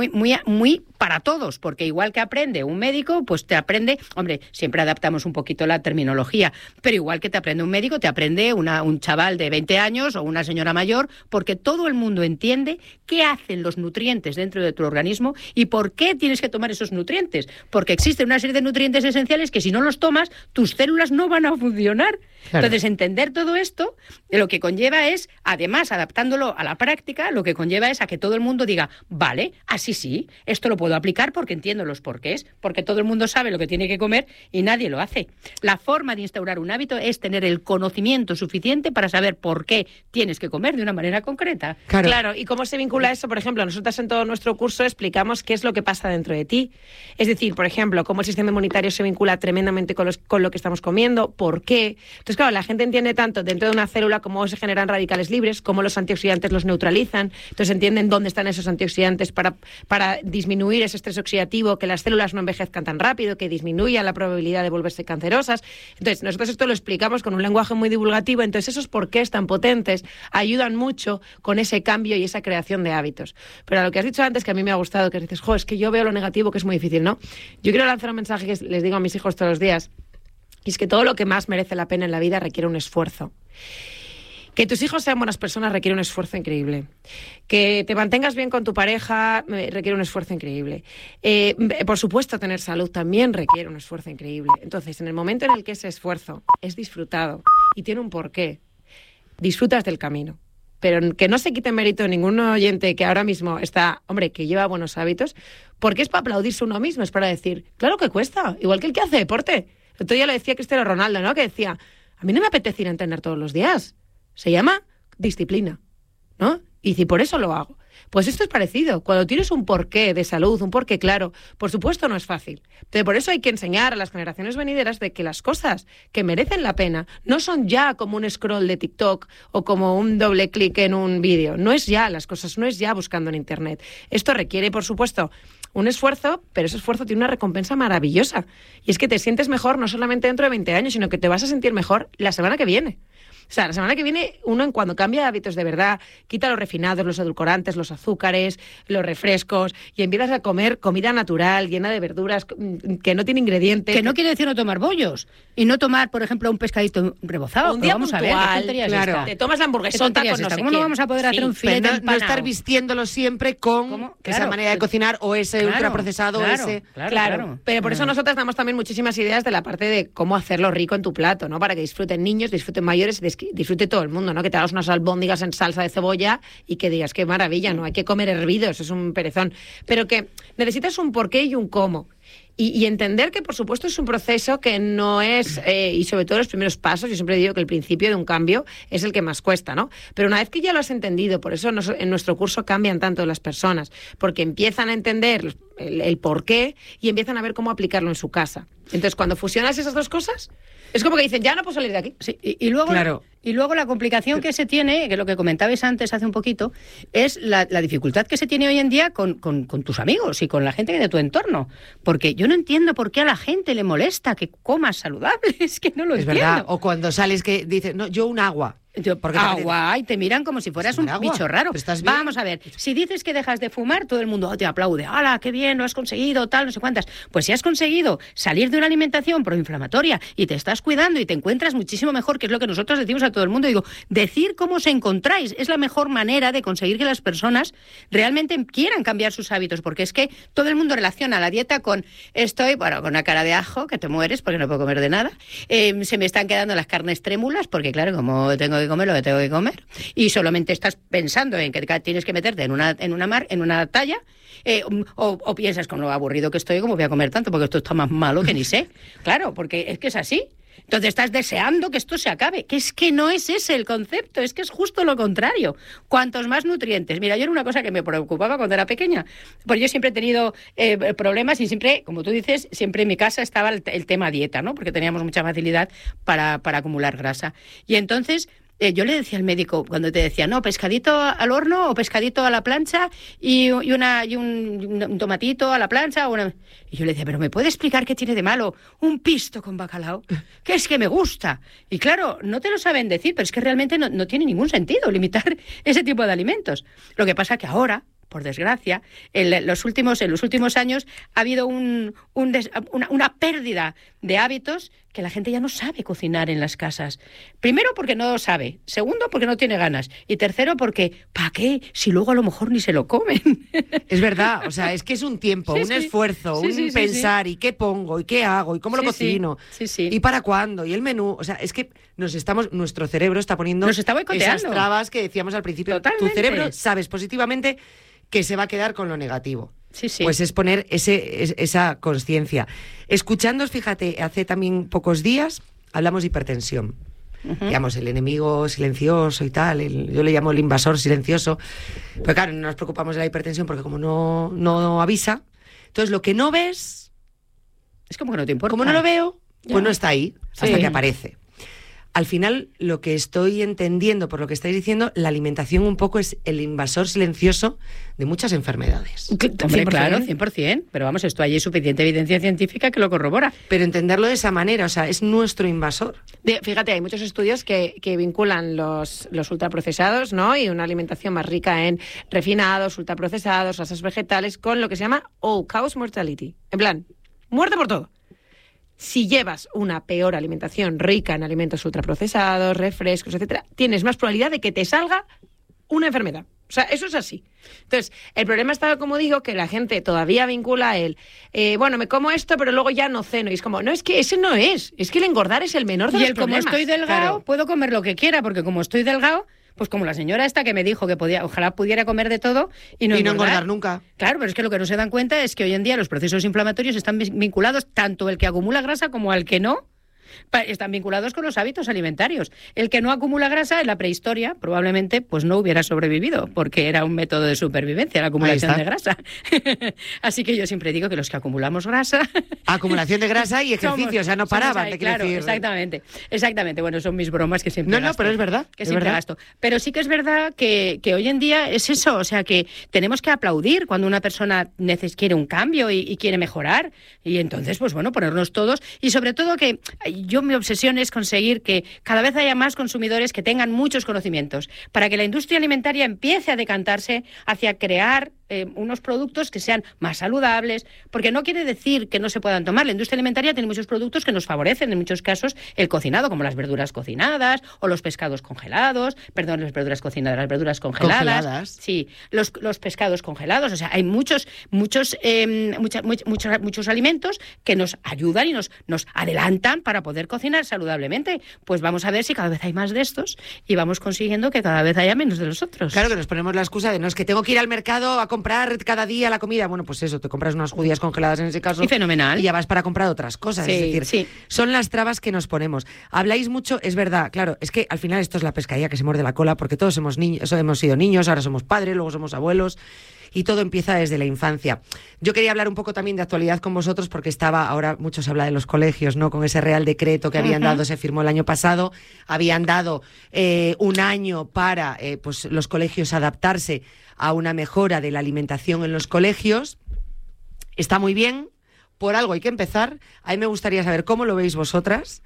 T: para todos, porque igual que aprende un médico, pues te aprende, siempre adaptamos un poquito la terminología, pero igual que te aprende un médico, te aprende un chaval de 20 años o una señora mayor, porque todo el mundo entiende qué hacen los nutrientes dentro de tu organismo y por qué tienes que tomar esos nutrientes, porque existe una serie de nutrientes esenciales que si no los tomas, tus células no van a funcionar. Claro. Entonces, entender todo esto, lo que conlleva es, además, adaptándolo a la práctica, lo que conlleva es a que todo el mundo diga, vale, así sí, esto lo puedo aplicar porque entiendo los porqués, porque todo el mundo sabe lo que tiene que comer y nadie lo hace. La forma de instaurar un hábito es tener el conocimiento suficiente para saber por qué tienes que comer de una manera concreta.
U: Claro, ¿y cómo se vincula eso? Por ejemplo, nosotros en todo nuestro curso explicamos qué es lo que pasa dentro de ti. Es decir, por ejemplo, cómo el sistema inmunitario se vincula tremendamente con lo que estamos comiendo, por qué. Entonces, claro, la gente entiende tanto dentro de una célula cómo se generan radicales libres, cómo los antioxidantes los neutralizan, entonces entienden dónde están esos antioxidantes para disminuir ese estrés oxidativo, que las células no envejezcan tan rápido, que disminuya la probabilidad de volverse cancerosas. Entonces, nosotros esto lo explicamos con un lenguaje muy divulgativo, entonces esos porqués tan potentes ayudan mucho con ese cambio y esa creación de hábitos. Pero a lo que has dicho antes, que a mí me ha gustado, que dices, es que yo veo lo negativo, que es muy difícil, ¿no? Yo quiero lanzar un mensaje que les digo a mis hijos todos los días, y es que todo lo que más merece la pena en la vida requiere un esfuerzo. Que tus hijos sean buenas personas requiere un esfuerzo increíble. Que te mantengas bien con tu pareja requiere un esfuerzo increíble. Por supuesto, tener salud también requiere un esfuerzo increíble. Entonces, en el momento en el que ese esfuerzo es disfrutado y tiene un porqué, disfrutas del camino. Pero que no se quite mérito ningún oyente que ahora mismo está, hombre, que lleva buenos hábitos, porque es para aplaudirse uno mismo, es para decir, claro que cuesta, igual que el que hace deporte. El otro día lo decía Cristiano Ronaldo, ¿no? Que decía, a mí no me apetece ir a entrenar todos los días. Se llama disciplina, ¿no? Y si por eso lo hago. Pues esto es parecido. Cuando tienes un porqué de salud, un porqué claro, por supuesto no es fácil. Pero por eso hay que enseñar a las generaciones venideras de que las cosas que merecen la pena no son ya como un scroll de TikTok o como un doble clic en un vídeo. No es ya las cosas, no es ya buscando en Internet. Esto requiere, por supuesto, un esfuerzo, pero ese esfuerzo tiene una recompensa maravillosa. Y es que te sientes mejor no solamente dentro de 20 años, sino que te vas a sentir mejor la semana que viene. O sea, la semana que viene uno, cuando cambia hábitos de verdad, quita los refinados, los edulcorantes, los azúcares, los refrescos y empiezas a comer comida natural, llena de verduras, que no tiene ingredientes.
T: Que no quiere decir no tomar bollos y no tomar, por ejemplo, un pescadito rebozado.
U: Un día
T: vamos
U: puntual,
T: a ver, ¿qué tonterías
U: claro.
T: esta?
U: Te tomas la hamburguesota con no sé
T: ¿Cómo
U: quién?
T: no vamos a poder hacer un filete
S: pero
T: empanado?
S: no estar vistiéndolo siempre con esa manera de cocinar o ese ultraprocesado o ese...
U: Claro. Pero por eso nosotras damos también muchísimas ideas de la parte de cómo hacerlo rico en tu plato, ¿no? Para que disfruten niños, disfruten mayores, disfrute todo el mundo, ¿no? Que te hagas unas albóndigas en salsa de cebolla y que digas, qué maravilla, ¿no? Hay que comer hervidos, es un perezón. Pero que necesitas un porqué y un cómo. Y entender que, por supuesto, es un proceso que no es, y sobre todo los primeros pasos, yo siempre digo que el principio de un cambio es el que más cuesta, ¿no? Pero una vez que ya lo has entendido, por eso en nuestro curso cambian tanto las personas, porque empiezan a entender el porqué y empiezan a ver cómo aplicarlo en su casa. Entonces, cuando fusionas esas dos cosas, es como que dicen, ya no puedo salir de aquí.
T: Sí, y luego la complicación que se tiene, que lo que comentabais antes hace un poquito, es la dificultad que se tiene hoy en día con tus amigos y con la gente de tu entorno. Porque yo no entiendo por qué a la gente le molesta que comas saludable, es que no lo entiendo.
S: Es verdad, o cuando sales que dices, no, yo un agua.
T: Porque agua, y te miran como si fueras un bicho raro. Vamos a ver, si dices que dejas de fumar, todo el mundo te aplaude. ¡Hala, qué bien, lo has conseguido, tal, no sé cuántas! Pues si has conseguido salir de una alimentación proinflamatoria y te estás cuidando y te encuentras muchísimo mejor, que es lo que nosotros decimos a todo el mundo, digo, decir cómo os encontráis es la mejor manera de conseguir que las personas realmente quieran cambiar sus hábitos, porque es que todo el mundo relaciona la dieta con estoy, con una cara de ajo, que te mueres porque no puedo comer de nada, se me están quedando las carnes trémulas, porque claro, como tengo que comer lo que tengo que comer, y solamente estás pensando en que tienes que meterte en una talla, o piensas con lo aburrido que estoy, ¿cómo voy a comer tanto? Porque esto está más malo que ni sé. Claro, porque es que es así. Entonces estás deseando que esto se acabe, que es que no es ese el concepto, es que es justo lo contrario. Cuantos más nutrientes. Mira, yo era una cosa que me preocupaba cuando era pequeña, porque yo siempre he tenido problemas y siempre, como tú dices, siempre en mi casa estaba el tema dieta, ¿no? Porque teníamos mucha facilidad para acumular grasa. Y entonces yo le decía al médico, cuando te decía, no, pescadito al horno o pescadito a la plancha y un tomatito a la plancha. Y yo le decía, pero ¿me puede explicar qué tiene de malo un pisto con bacalao? Que es que me gusta. Y claro, no te lo saben decir, pero es que realmente no tiene ningún sentido limitar ese tipo de alimentos. Lo que pasa que ahora, por desgracia, en los últimos años ha habido una pérdida de hábitos que la gente ya no sabe cocinar en las casas. Primero, porque no sabe. Segundo, porque no tiene ganas. Y tercero, porque ¿para qué? Si luego a lo mejor ni se lo comen.
S: Es verdad, o sea, es que es un tiempo, un esfuerzo, un pensar, y qué pongo, y qué hago, y cómo lo cocino, y para cuándo, y el menú. O sea, es que nuestro cerebro está poniendo esas trabas que decíamos al principio.
T: Totalmente.
S: Tu cerebro, sabes positivamente que se va a quedar con lo negativo.
T: Sí.
S: Pues es poner esa conciencia. Escuchándoos, fíjate, hace también pocos días hablamos de hipertensión. Digamos, el enemigo silencioso y tal, yo le llamo el invasor silencioso. Pero claro, no nos preocupamos de la hipertensión porque como no avisa, entonces lo que no ves...
T: Es como que no te importa.
S: Como no lo veo, pues no está ahí, hasta que aparece. Al final, lo que estoy entendiendo por lo que estáis diciendo, la alimentación un poco es el invasor silencioso de muchas enfermedades.
T: Hombre, claro, 100%. Pero vamos, esto hay suficiente evidencia científica que lo corrobora.
S: Pero entenderlo de esa manera, o sea, es nuestro invasor.
U: Fíjate, hay muchos estudios que vinculan los ultraprocesados, ¿no? Y una alimentación más rica en refinados, ultraprocesados, grasas vegetales, con lo que se llama all cause mortality. En plan, muerte por todo. si llevas una peor alimentación rica en alimentos ultraprocesados, refrescos, etcétera, tienes más probabilidad de que te salga una enfermedad. O sea, eso es así. Entonces, el problema está, como digo, que la gente todavía vincula bueno, me como esto, pero luego ya no ceno. Y es como, no, es que ese no es. Es que el engordar es el menor de los problemas.
T: Y como estoy delgado, puedo comer lo que quiera, porque como estoy delgado, pues como la señora esta que me dijo que ojalá pudiera comer de todo y no
S: engordar nunca.
T: Claro, pero es que lo que no se dan cuenta es que hoy en día los procesos inflamatorios están vinculados tanto el que acumula grasa como al que no. Están vinculados con los hábitos alimentarios. El que no acumula grasa en la prehistoria probablemente pues no hubiera sobrevivido, porque era un método de supervivencia la acumulación de grasa. Así que yo siempre digo que los que acumulamos grasa...
S: Acumulación de grasa y ejercicio, o sea, no paraban.
T: Claro, decir. Exactamente. Bueno, son mis bromas que siempre gasto.
S: No, pero es verdad.
T: Que siempre gasto. Pero sí que es verdad que hoy en día es eso, o sea, que tenemos que aplaudir cuando una persona quiere un cambio y quiere mejorar. Y entonces, pues bueno, ponernos todos. Y sobre todo que... mi obsesión es conseguir que cada vez haya más consumidores que tengan muchos conocimientos, para que la industria alimentaria empiece a decantarse hacia crear unos productos que sean más saludables, porque no quiere decir que no se puedan tomar. La industria alimentaria tiene muchos productos que nos favorecen, en muchos casos, el cocinado, como las verduras cocinadas o los pescados congelados, las verduras cocinadas, las verduras congeladas. Sí, los pescados congelados. O sea, hay muchos alimentos que nos ayudan y nos adelantan para poder cocinar saludablemente. Pues vamos a ver si cada vez hay más de estos y vamos consiguiendo que cada vez haya menos de los otros.
S: Claro, que nos ponemos la excusa de no, es que tengo que ir al mercado a comprar cada día la comida. Bueno, pues eso, te compras unas judías congeladas en ese caso.
T: Y fenomenal.
S: Y ya vas para comprar otras cosas.
T: Sí,
S: es decir, son las trabas que nos ponemos. Habláis mucho, es verdad, claro, es que al final esto es la pescadilla que se muerde la cola, porque todos hemos sido niños, ahora somos padres, luego somos abuelos. Y todo empieza desde la infancia. Yo quería hablar un poco también de actualidad con vosotros, porque ahora mucho se habla de los colegios, ¿no? Con ese Real Decreto que habían dado, se firmó el año pasado, habían dado un año para pues los colegios adaptarse a una mejora de la alimentación en los colegios. Está muy bien, por algo hay que empezar. A mí me gustaría saber cómo lo veis vosotras.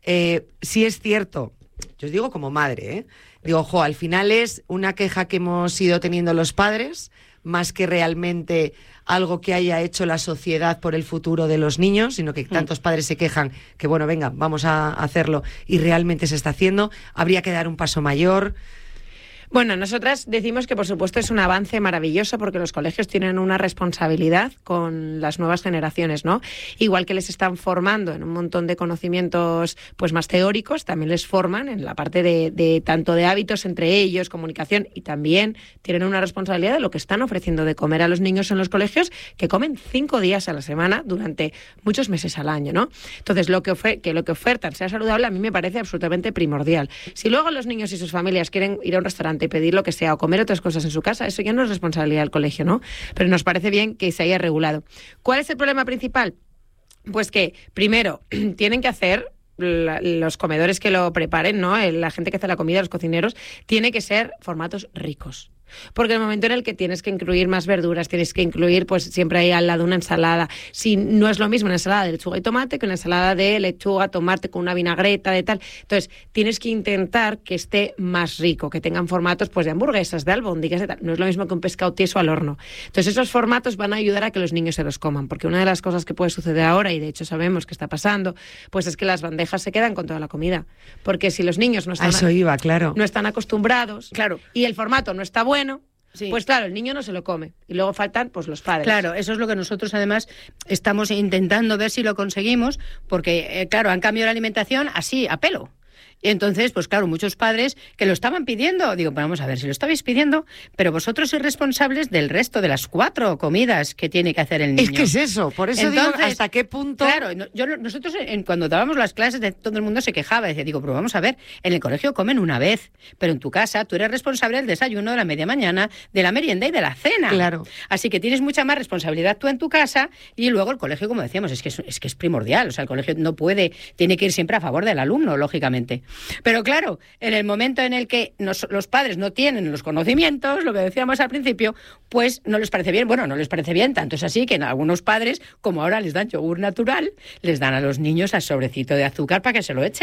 S: Si es cierto, yo os digo como madre, digo, al final es una queja que hemos ido teniendo los padres, más que realmente algo que haya hecho la sociedad por el futuro de los niños, sino que tantos padres se quejan que, bueno, venga, vamos a hacerlo y realmente se está haciendo. Habría que dar un paso mayor.
U: Bueno, nosotras decimos que por supuesto es un avance maravilloso porque los colegios tienen una responsabilidad con las nuevas generaciones, ¿no? Igual que les están formando en un montón de conocimientos pues más teóricos, también les forman en la parte de tanto de hábitos entre ellos, comunicación, y también tienen una responsabilidad de lo que están ofreciendo de comer a los niños en los colegios, que comen 5 días a la semana durante muchos meses al año, ¿no? Entonces, que lo que ofertan sea saludable a mí me parece absolutamente primordial. Si luego los niños y sus familias quieren ir a un restaurante y pedir lo que sea o comer otras cosas en su casa, eso ya no es responsabilidad del colegio, ¿no? Pero nos parece bien que se haya regulado. ¿Cuál es el problema principal? Pues que, primero, tienen que hacer los comedores que lo preparen, ¿no? La gente que hace la comida, los cocineros, tiene que ser formatos ricos. Porque en el momento en el que tienes que incluir más verduras, tienes que incluir, pues siempre hay al lado una ensalada. Si no es lo mismo una ensalada de lechuga y tomate que una ensalada de lechuga, tomate con una vinagreta, de tal. Entonces, tienes que intentar que esté más rico, que tengan formatos pues de hamburguesas, de albóndigas, de tal. No es lo mismo que un pescado tieso al horno. Entonces, esos formatos van a ayudar a que los niños se los coman. Porque una de las cosas que puede suceder ahora, y de hecho sabemos que está pasando, pues es que las bandejas se quedan con toda la comida. Porque si los niños no están, no están acostumbrados, y el formato no está bueno, pues claro, el niño no se lo come. Y luego faltan pues los padres.
T: Claro, eso es lo que nosotros además estamos intentando ver si lo conseguimos, porque claro, han cambiado la alimentación así, a pelo. Y entonces, pues claro, muchos padres que lo estaban pidiendo, digo, pues vamos a ver, si lo estabais pidiendo, pero vosotros sois responsables del resto de las 4 comidas que tiene que hacer el niño.
S: Es que es eso, por eso entonces, digo, ¿hasta qué punto?
T: Claro, nosotros cuando dábamos las clases, todo el mundo se quejaba, decía, digo, pero vamos a ver, en el colegio comen una vez, pero en tu casa tú eres responsable del desayuno, de la media mañana, de la merienda y de la cena.
S: Claro.
T: Así que tienes mucha más responsabilidad tú en tu casa, y luego el colegio, como decíamos, es que es primordial, o sea, el colegio tiene que ir siempre a favor del alumno, lógicamente. Pero claro, en el momento en el que los padres no tienen los conocimientos, lo que decíamos al principio, pues no les parece bien. Bueno, no les parece bien, tanto es así que en algunos padres, como ahora les dan yogur natural, les dan a los niños al sobrecito de azúcar para que se lo echen.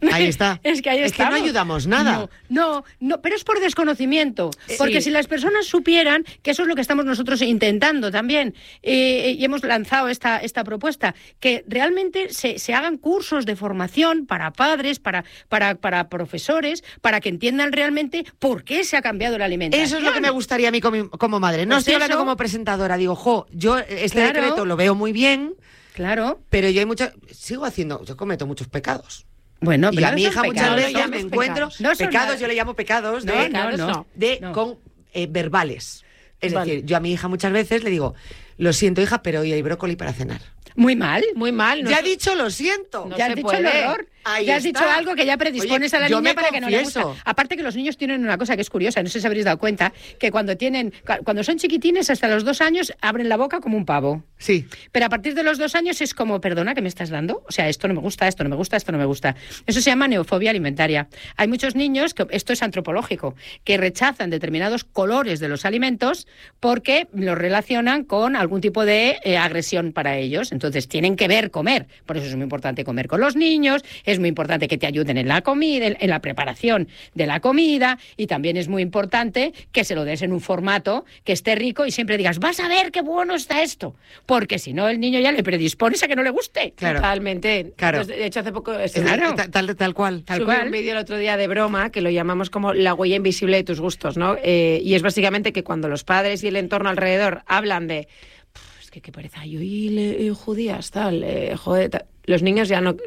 S: Ahí está.
T: Es que
S: no ayudamos nada.
T: No, pero es por desconocimiento. Porque si las personas supieran, que eso es lo que estamos nosotros intentando también, y hemos lanzado esta propuesta, que realmente se hagan cursos de formación para padres, para profesores, para que entiendan realmente por qué se ha cambiado la alimentación.
S: Eso es lo que me gustaría a mí como madre. No estoy hablando como presentadora. Digo, yo decreto lo veo muy bien.
T: Claro.
S: Pero yo yo cometo muchos pecados.
T: Bueno,
S: y a mi hija muchas veces ya me encuentro pecados, yo le llamo pecados con verbales. Es decir, yo a mi hija muchas veces le digo, lo siento, hija, pero hoy hay brócoli para cenar.
T: Muy mal.
S: Ya he dicho lo siento.
T: Ya has dicho el horror. Ya has dicho algo que ya predispones a la niña para que no le guste. Aparte que los niños tienen una cosa que es curiosa, no sé si habréis dado cuenta, que cuando son chiquitines hasta los 2 años abren la boca como un pavo.
S: Sí.
T: Pero a partir de los 2 años es como, perdona, ¿qué me estás dando? O sea, esto no me gusta, esto no me gusta, esto no me gusta. Eso se llama neofobia alimentaria. Hay muchos niños, esto es antropológico, que rechazan determinados colores de los alimentos porque los relacionan con algún tipo de agresión para ellos. Entonces tienen que ver comer. Por eso es muy importante comer con los niños, es muy importante que te ayuden en la comida, en la preparación de la comida, y también es muy importante que se lo des en un formato que esté rico y siempre digas, vas a ver qué bueno está esto, porque si no el niño ya le predispones a que no le guste.
U: Claro. Totalmente.
S: Claro.
U: Pues, de hecho, hace poco
S: tal cual.
U: Subí un vídeo el otro día de broma que lo llamamos como la huella invisible de tus gustos, ¿no? Y es básicamente que cuando los padres y el entorno alrededor hablan de qué pereza, yo y judías, tal, joder, tal, los niños ya no...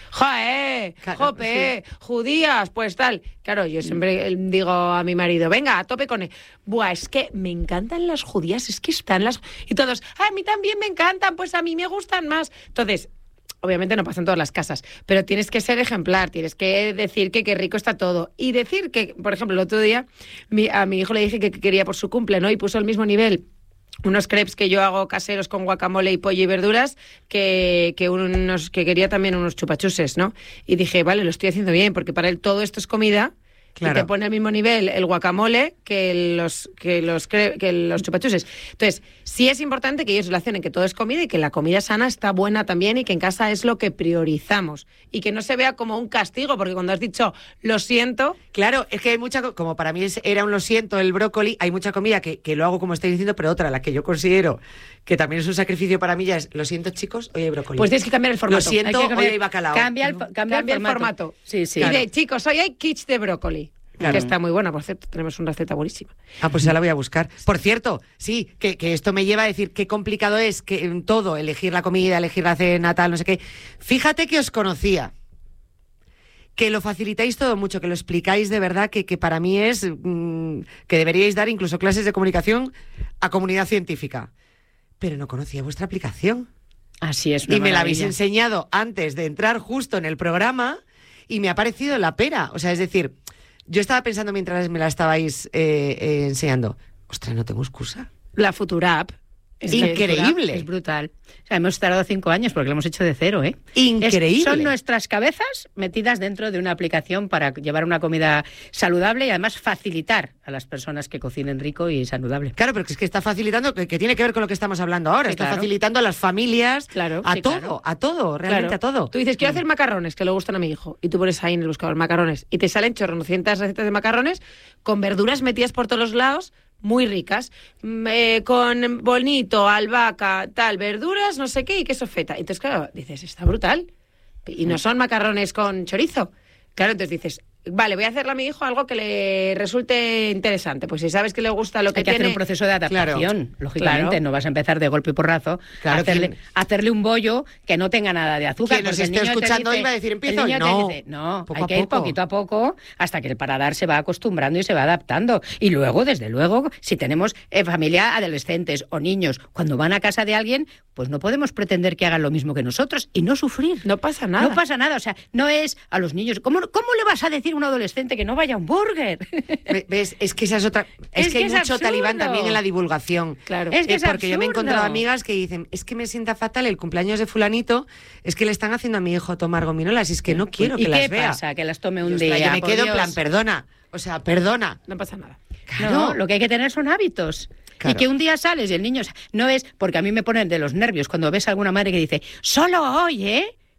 U: ¡Jope! Sí. Judías, pues tal. Claro, yo siempre digo a mi marido, venga, a tope con él. Buah, es que me encantan las judías, es que están las... Y todos, a mí también me encantan, pues a mí me gustan más. Entonces, obviamente no pasa en todas las casas, pero tienes que ser ejemplar, tienes que decir que qué rico está todo. Y decir que, por ejemplo, el otro día a mi hijo le dije que quería por su cumple, ¿no? Y puso al mismo nivel unos crepes que yo hago caseros con guacamole y pollo y verduras que quería también unos chupachuses, ¿no? Y dije, vale, lo estoy haciendo bien, porque para él todo esto es comida. Claro. Y te pone al mismo nivel el guacamole que los chupachuses. Entonces, sí es importante que ellos relacionen que todo es comida y que la comida sana está buena también y que en casa es lo que priorizamos. Y que no se vea como un castigo, porque cuando has dicho lo siento...
S: Claro, es que hay mucha... Como para mí era un lo siento el brócoli, hay mucha comida que lo hago como estáis diciendo, pero otra, la que yo considero que también es un sacrificio para mí, ya es, lo siento, chicos, hoy hay brócoli.
T: Pues tienes que cambiar el formato.
S: Lo siento, hoy hay bacalao.
T: Cambia el formato.
U: Sí. Y de, chicos, hoy hay quiche de brócoli. Claro. Que está muy buena, por cierto, tenemos una receta buenísima.
S: Pues ya la voy a buscar. Por cierto, sí, que esto me lleva a decir qué complicado es que en todo, elegir la comida, elegir la cena, tal, no sé qué. Fíjate que os conocía, que lo facilitáis todo mucho, que lo explicáis de verdad, que para mí es que deberíais dar incluso clases de comunicación a comunidad científica. Pero no conocía vuestra aplicación.
T: Así es.
S: Y me la habéis enseñado antes de entrar justo en el programa y me ha parecido la pera. O sea, es decir... Yo estaba pensando mientras me la estabais enseñando, ostras, ¿no tengo excusa?
U: La Futura App.
S: Es increíble.
T: Es brutal. O sea, hemos tardado 5 años porque lo hemos hecho de cero, ¿eh?
S: Increíble.
T: Son nuestras cabezas metidas dentro de una aplicación para llevar una comida saludable y además facilitar a las personas que cocinen rico y saludable.
S: Claro, pero es que está facilitando, que tiene que ver con lo que estamos hablando ahora. Sí, está facilitando a las familias, a todo, realmente a todo.
U: Tú dices, quiero hacer macarrones, que le gustan a mi hijo, y tú pones ahí en el buscador macarrones, y te salen chorrocientas recetas de macarrones con verduras metidas por todos los lados, muy ricas, con bonito, albahaca, tal, verduras, no sé qué, y queso feta. Entonces, claro, dices, está brutal. Y no son macarrones con chorizo. Claro, entonces dices, vale, voy a hacerle a mi hijo algo que le resulte interesante. Pues si sabes que le gusta lo que tiene...
T: Hay que hacer un proceso de adaptación, lógicamente. No vas a empezar de golpe y porrazo a hacerle un bollo que no tenga nada de azúcar.
S: Que nos esté escuchando hoy va a decir, empiezo.
T: No, hay que ir poquito a poco hasta que el paladar se va acostumbrando y se va adaptando. Y luego, desde luego, si tenemos familia, adolescentes o niños, cuando van a casa de alguien, pues no podemos pretender que hagan lo mismo que nosotros y no sufrir.
U: No pasa nada.
T: No pasa nada. O sea, no es a los niños... ¿Cómo le vas a decir a un adolescente que no vaya a un burger?
S: ¿Ves? Es que esa es otra... Es que hay mucho absurdo. Talibán también en la divulgación.
T: Claro.
S: Es que es porque yo me he encontrado amigas que dicen, es que me sienta fatal el cumpleaños de fulanito, es que le están haciendo a mi hijo tomar gominolas, y es que no quiero que las vea.
T: ¿Y qué pasa? Que las tome un día.
S: Yo me quedo en plan, perdona. O sea, perdona.
U: No pasa nada.
T: Claro. No, lo que hay que tener son hábitos. Claro. Y que un día sales y el niño... No es... Porque a mí me ponen de los nervios cuando ves a alguna madre que dice, solo hoy, ¿eh?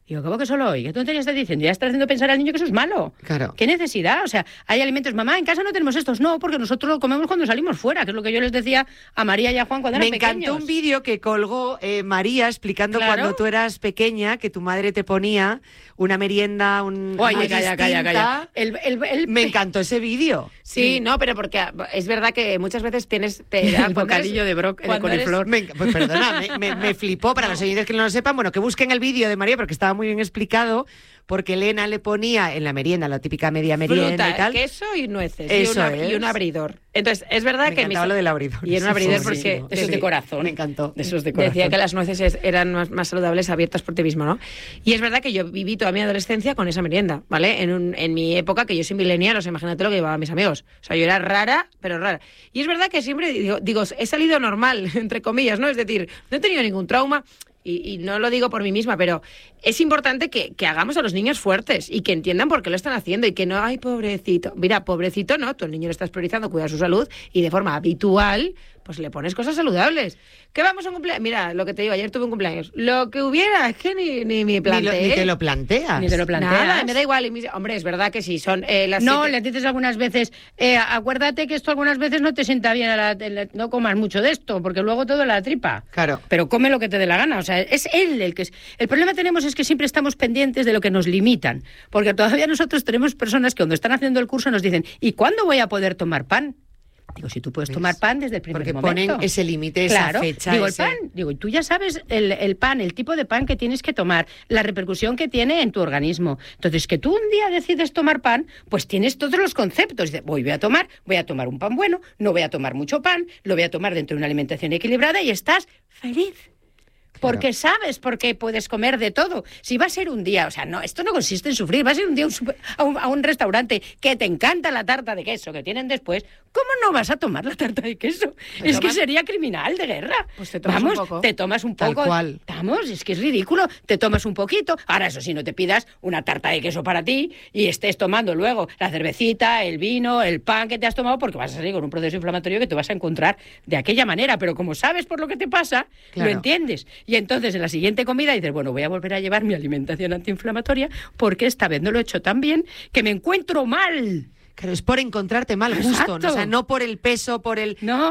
T: Digo, ¿cómo que solo hoy? ¿Qué tontería estás diciendo? Ya estás haciendo pensar al niño que eso es malo.
S: Claro.
T: ¿Qué necesidad? O sea, hay alimentos, mamá, en casa no tenemos estos. No, porque nosotros lo comemos cuando salimos fuera, que es lo que yo les decía a María y a Juan cuando eran pequeños.
S: Me encantó un vídeo que colgó María explicando cuando tú eras pequeña, que tu madre te ponía una merienda,
T: Oye, calla.
S: Me encantó ese vídeo.
U: Sí, no, pero porque es verdad que muchas veces te
T: da bocadillo de coliflor.
S: Pues perdona, me flipó. Para los oyentes que no lo sepan, bueno, que busquen el vídeo de María porque estaba muy bien explicado, porque Elena le ponía en la merienda, la típica media merienda
U: fruta,
S: y tal.
U: queso y nueces
S: y
U: un abridor. Entonces, es verdad
S: me encantaba lo del abridor.
U: Y en un abridor porque...
T: Eso es de corazón.
S: Me encantó.
T: Eso es de corazón.
U: Decía que las nueces eran más saludables abiertas por ti mismo, ¿no? Y es verdad que yo viví toda mi adolescencia con esa merienda, ¿vale? En mi época, que yo soy millennial, o sea, imagínate lo que llevaban mis amigos. O sea, yo era rara, pero rara. Y es verdad que siempre digo, he salido normal, entre comillas, ¿no? Es decir, no he tenido ningún trauma. Y no lo digo por mí misma, pero es importante que hagamos a los niños fuertes y que entiendan por qué lo están haciendo y que no, ay, pobrecito. Mira, pobrecito no, tú al niño le estás priorizando cuidar su salud y de forma habitual, pues le pones cosas saludables. ¿Qué vamos a un cumpleaños? Mira, lo que te digo, ayer tuve un cumpleaños. Lo que hubiera, es que ni me planteé.
S: Ni te lo planteas.
T: Ni te lo planteas.
U: Nada, me da igual. Hombre, es verdad que sí, son las...
T: No, le dices algunas veces, acuérdate que esto algunas veces no te sienta bien, no comas mucho de esto, porque luego todo la tripa.
S: Claro.
T: Pero come lo que te dé la gana, o sea, es él el que es... El problema tenemos es que siempre estamos pendientes de lo que nos limitan, porque todavía nosotros tenemos personas que cuando están haciendo el curso nos dicen, ¿y cuándo voy a poder tomar pan? Digo, si tú puedes tomar pan desde el primer momento.
S: Porque ponen ese límite, esa fecha.
T: Digo, el pan, digo, y tú ya sabes el pan, el tipo de pan que tienes que tomar, la repercusión que tiene en tu organismo. Entonces, que tú un día decides tomar pan, pues tienes todos los conceptos. Dices, voy a tomar un pan bueno, no voy a tomar mucho pan, lo voy a tomar dentro de una alimentación equilibrada y estás feliz. Porque sabes por qué puedes comer de todo. Si va a ser un día, o sea, no, esto no consiste en sufrir, va a ser un día a un restaurante que te encanta la tarta de queso que tienen después, ¿cómo no vas a tomar la tarta de queso? Es que sería criminal de guerra.
U: Pues te tomas un poco.
T: Te tomas un poco.
S: Tal cual.
T: Vamos, es que es ridículo. Te tomas un poquito. Ahora, eso sí, no te pidas una tarta de queso para ti y estés tomando luego la cervecita, el vino, el pan que te has tomado, porque vas a salir con un proceso inflamatorio que te vas a encontrar de aquella manera. Pero como sabes por lo que te pasa,
S: claro,
T: lo entiendes. Y entonces en la siguiente comida dices, bueno, voy a volver a llevar mi alimentación antiinflamatoria porque esta vez no lo he hecho tan bien que me encuentro mal.
S: Claro, es por encontrarte mal, justo, ¿no? O sea, no por el peso, por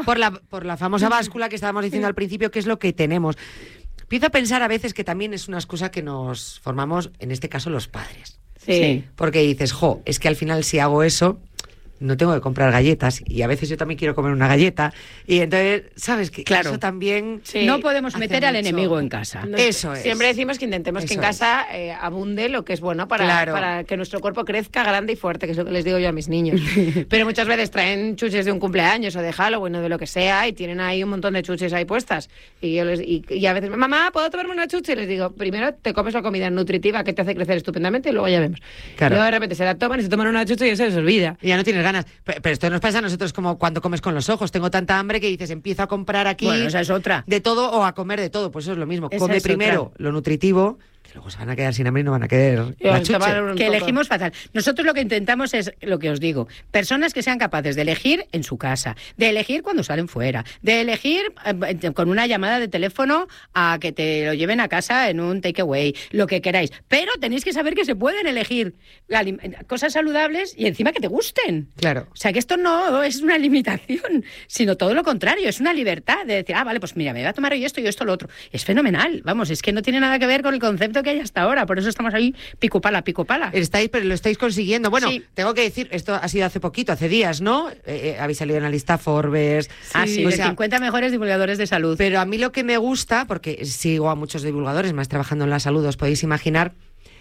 S: la famosa báscula que estábamos diciendo al principio, que es lo que tenemos. Empiezo a pensar a veces que también es una excusa que nos formamos, en este caso, los padres.
T: Sí.
S: Porque dices, es que al final si hago eso, no tengo que comprar galletas y a veces yo también quiero comer una galleta y entonces, ¿sabes? Que claro, eso también...
T: Sí, no podemos meter al enemigo en casa.
S: Eso es.
U: Siempre decimos que intentemos que en casa abunde lo que es bueno para que nuestro cuerpo crezca grande y fuerte, que es lo que les digo yo a mis niños. Pero muchas veces traen chuches de un cumpleaños o de Halloween o de lo que sea y tienen ahí un montón de chuches ahí puestas. Y yo y a veces, mamá, ¿puedo tomarme una chuche? Y les digo, primero te comes la comida nutritiva que te hace crecer estupendamente y luego ya vemos.
S: Claro.
U: Luego de repente se la toman y se toman una chuche y eso se les olvida.
S: Y ya no tienes ganas. Pero esto nos pasa a nosotros como cuando comes con los ojos. Tengo tanta hambre que dices, empiezo a comprar aquí
T: esa es otra.
S: de todo o a comer de todo. Pues eso es lo mismo.
T: Esa
S: Come
T: es
S: primero
T: otra.
S: Lo nutritivo, que luego se van a quedar sin hambre y no van a querer la chuche.
T: Que elegimos fatal. Nosotros lo que intentamos es, lo que os digo, personas que sean capaces de elegir en su casa, de elegir cuando salen fuera, de elegir con una llamada de teléfono a que te lo lleven a casa en un takeaway, lo que queráis. Pero tenéis que saber que se pueden elegir cosas saludables y encima que te gusten.
S: Claro.
T: O sea, que esto no es una limitación, sino todo lo contrario, es una libertad de decir, vale, pues mira, me voy a tomar hoy esto y esto lo otro. Es fenomenal, vamos, es que no tiene nada que ver con el concepto que hay hasta ahora, por eso estamos ahí pico pala.
S: Pero lo estáis consiguiendo. Bueno, sí. Tengo que decir, esto ha sido hace días, ¿no? Habéis salido en la lista Forbes.
T: Sí, de 50 mejores divulgadores de salud.
S: Pero a mí lo que me gusta, porque sigo a muchos divulgadores, más trabajando en la salud, os podéis imaginar,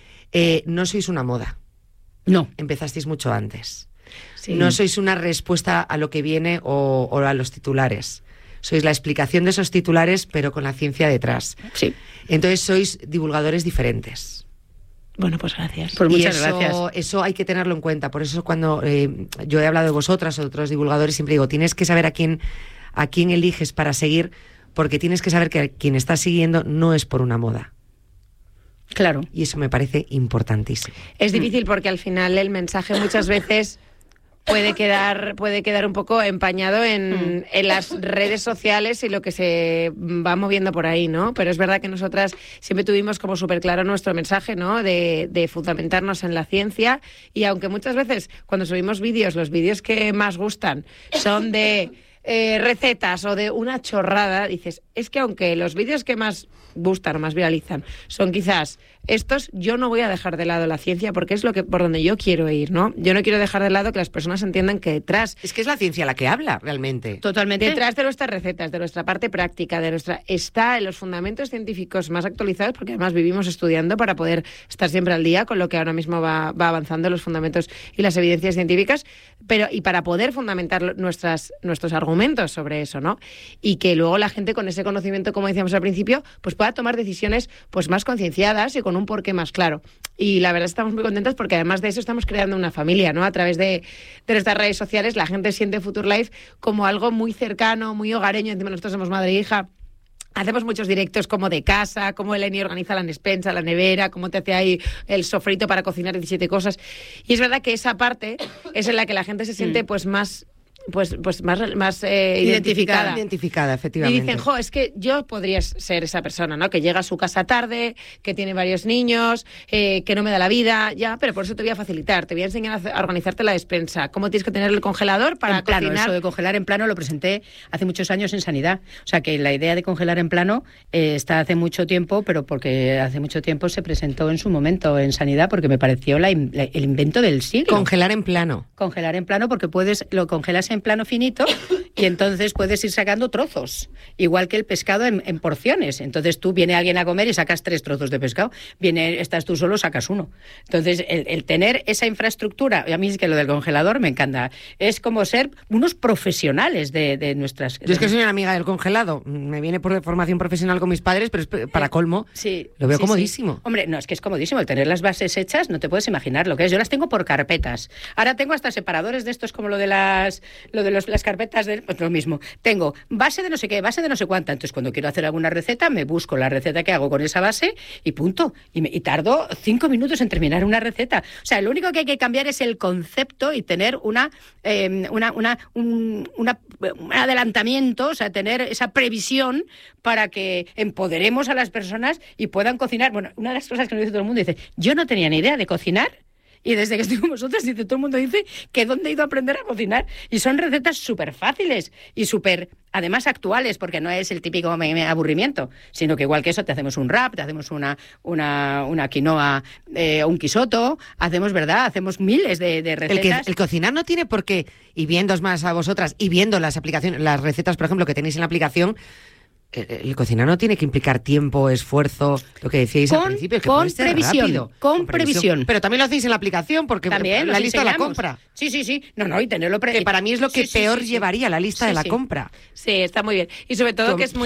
S: no sois una moda.
T: No.
S: Empezasteis mucho antes.
T: Sí.
S: No sois una respuesta a lo que viene o a los titulares. Sois la explicación de esos titulares, pero con la ciencia detrás.
T: Sí.
S: Entonces sois divulgadores diferentes.
U: Bueno, pues gracias.
T: Pues muchas gracias.
S: Eso hay que tenerlo en cuenta. Por eso cuando yo he hablado de vosotras o de otros divulgadores, siempre digo, tienes que saber a quién eliges para seguir, porque tienes que saber que quien estás siguiendo no es por una moda.
T: Claro.
S: Y eso me parece importantísimo.
U: Es difícil porque al final el mensaje muchas veces puede quedar un poco empañado en las redes sociales y lo que se va moviendo por ahí, ¿no? Pero es verdad que nosotras siempre tuvimos como súper claro nuestro mensaje, ¿no? De fundamentarnos en la ciencia, y aunque muchas veces cuando subimos vídeos, los vídeos que más gustan son de recetas o de una chorrada, dices, es que aunque los vídeos que más gustan o más viralizan son quizás estos, yo no voy a dejar de lado la ciencia porque es por donde yo quiero ir, ¿no? Yo no quiero dejar de lado que las personas entiendan que detrás...
S: Es que es la ciencia la que habla, realmente.
U: Totalmente. Detrás de nuestras recetas, de nuestra parte práctica, está en los fundamentos científicos más actualizados, porque además vivimos estudiando para poder estar siempre al día con lo que ahora mismo va avanzando los fundamentos y las evidencias científicas, y para poder fundamentar nuestros argumentos sobre eso, ¿no? Y que luego la gente con ese conocimiento, como decíamos al principio, pues pueda tomar decisiones pues más concienciadas y con un porqué más claro. Y la verdad estamos muy contentos porque además de eso estamos creando una familia, ¿no? A través de nuestras redes sociales la gente siente Future Life como algo muy cercano, muy hogareño. Encima nosotros somos madre e hija. Hacemos muchos directos como de casa, como Eleni organiza la despensa, la nevera, cómo te hace ahí el sofrito para cocinar 17 cosas. Y es verdad que esa parte es en la que la gente se siente pues más identificada,
S: efectivamente.
U: Y dicen, es que yo podría ser esa persona, ¿no? Que llega a su casa tarde, que tiene varios niños, que no me da la vida, ya, pero por eso te voy a facilitar, te voy a enseñar a organizarte la despensa, cómo tienes que tener el congelador para cocinar.
T: Eso de congelar en plano lo presenté hace muchos años en Sanidad. O sea, que la idea de congelar en plano está hace mucho tiempo, pero porque hace mucho tiempo se presentó en su momento en Sanidad, porque me pareció el invento del siglo.
S: Congelar en plano.
T: Congelar en plano porque lo congelas en plano finito y entonces puedes ir sacando trozos, igual que el pescado en porciones. Entonces viene alguien a comer y sacas 3 trozos de pescado, estás tú solo, sacas 1. Entonces el tener esa infraestructura, y a mí es que lo del congelador me encanta, es como ser unos profesionales de nuestras...
S: Yo es que soy una amiga del congelado, me viene por formación profesional con mis padres, pero es para colmo,
T: sí,
S: lo veo comodísimo.
T: Sí. Hombre, no, es que es comodísimo, el tener las bases hechas, no te puedes imaginar lo que es. Yo las tengo por carpetas, ahora tengo hasta separadores de estos como lo de las carpetas pues lo mismo. Tengo base de no sé qué, base de no sé cuánta. Entonces, cuando quiero hacer alguna receta, me busco la receta que hago con esa base y punto. Y tardo 5 minutos en terminar una receta. O sea, lo único que hay que cambiar es el concepto y tener un adelantamiento, o sea, tener esa previsión para que empoderemos a las personas y puedan cocinar. Bueno, una de las cosas que nos dice todo el mundo, dice, yo no tenía ni idea de cocinar. Y desde que estoy con vosotros, todo el mundo dice que dónde he ido a aprender a cocinar. Y son recetas súper fáciles y súper, además, actuales, porque no es el típico aburrimiento, sino que igual que eso te hacemos un wrap, te hacemos una quinoa, un quisoto, hacemos miles de recetas.
S: El cocinar no tiene por qué, y viéndoos más a vosotras, y viendo las recetas, por ejemplo, que tenéis en la aplicación, el cocinar no tiene que implicar tiempo, esfuerzo, lo que decíais al principio, que puede ser rápido.
T: Con previsión.
S: Pero también lo hacéis en la aplicación, porque
T: también
S: la lista de la compra.
T: Sí. No, y tenerlo
S: que para mí es lo que peor llevaría, la lista de la compra.
U: Sí, está muy bien. Y sobre todo que es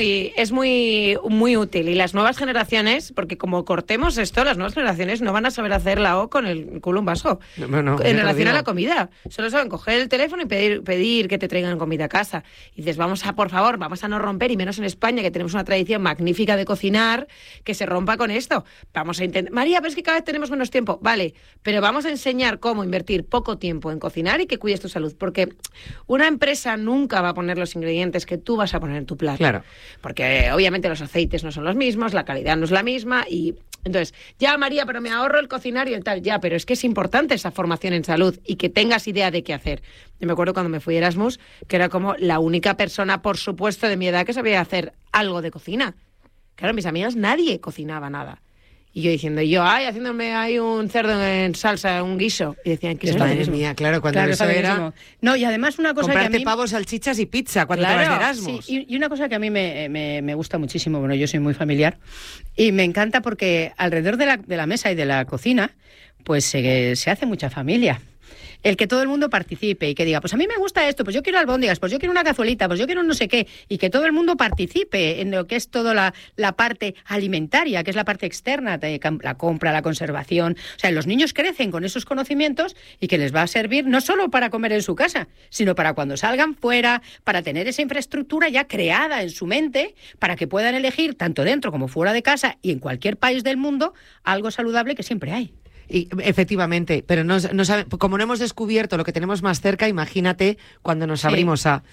U: muy útil. Y las nuevas generaciones, porque como cortemos esto, las nuevas generaciones no van a saber hacer la O con el culo en vaso.
S: No,
U: en relación a la comida. Solo saben coger el teléfono y pedir que te traigan comida a casa. Y dices, por favor, vamos a no romper, y menos en España, que tenemos una tradición magnífica de cocinar, que se rompa con esto. Vamos a intentar... María, pero es que cada vez tenemos menos tiempo. Vale, pero vamos a enseñar cómo invertir poco tiempo en cocinar y que cuides tu salud, porque una empresa nunca va a poner los ingredientes que tú vas a poner en tu plato.
S: Claro.
U: Porque obviamente los aceites no son los mismos, la calidad no es la misma y... Entonces, ya María, pero me ahorro el cocinar y el tal. Ya, pero es que es importante esa formación en salud y que tengas idea de qué hacer. Yo me acuerdo cuando me fui a Erasmus, que era como la única persona, por supuesto, de mi edad que sabía hacer algo de cocina. Claro, mis amigas, nadie cocinaba nada. Y yo diciendo, haciéndome ahí un cerdo en salsa, un guiso. Y decían, ¿qué es
S: madre mía? Claro, cuando eso era...
T: No, y además una cosa
S: comprarte
T: que a mí...
S: pavos, salchichas y pizza cuando te vas de Erasmus.
T: Sí, y una cosa que a mí me gusta muchísimo, bueno, yo soy muy familiar, y me encanta porque alrededor de la mesa y de la cocina, pues se hace mucha familia. El que todo el mundo participe y que diga, pues a mí me gusta esto, pues yo quiero albóndigas, pues yo quiero una cazuelita, pues yo quiero no sé qué, y que todo el mundo participe en lo que es toda la parte alimentaria, que es la parte externa, la compra, la conservación. O sea, los niños crecen con esos conocimientos y que les va a servir no solo para comer en su casa, sino para cuando salgan fuera, para tener esa infraestructura ya creada en su mente, para que puedan elegir, tanto dentro como fuera de casa y en cualquier país del mundo, algo saludable que siempre hay.
S: Y, efectivamente, pero no como no hemos descubierto lo que tenemos más cerca, imagínate cuando nos abrimos a...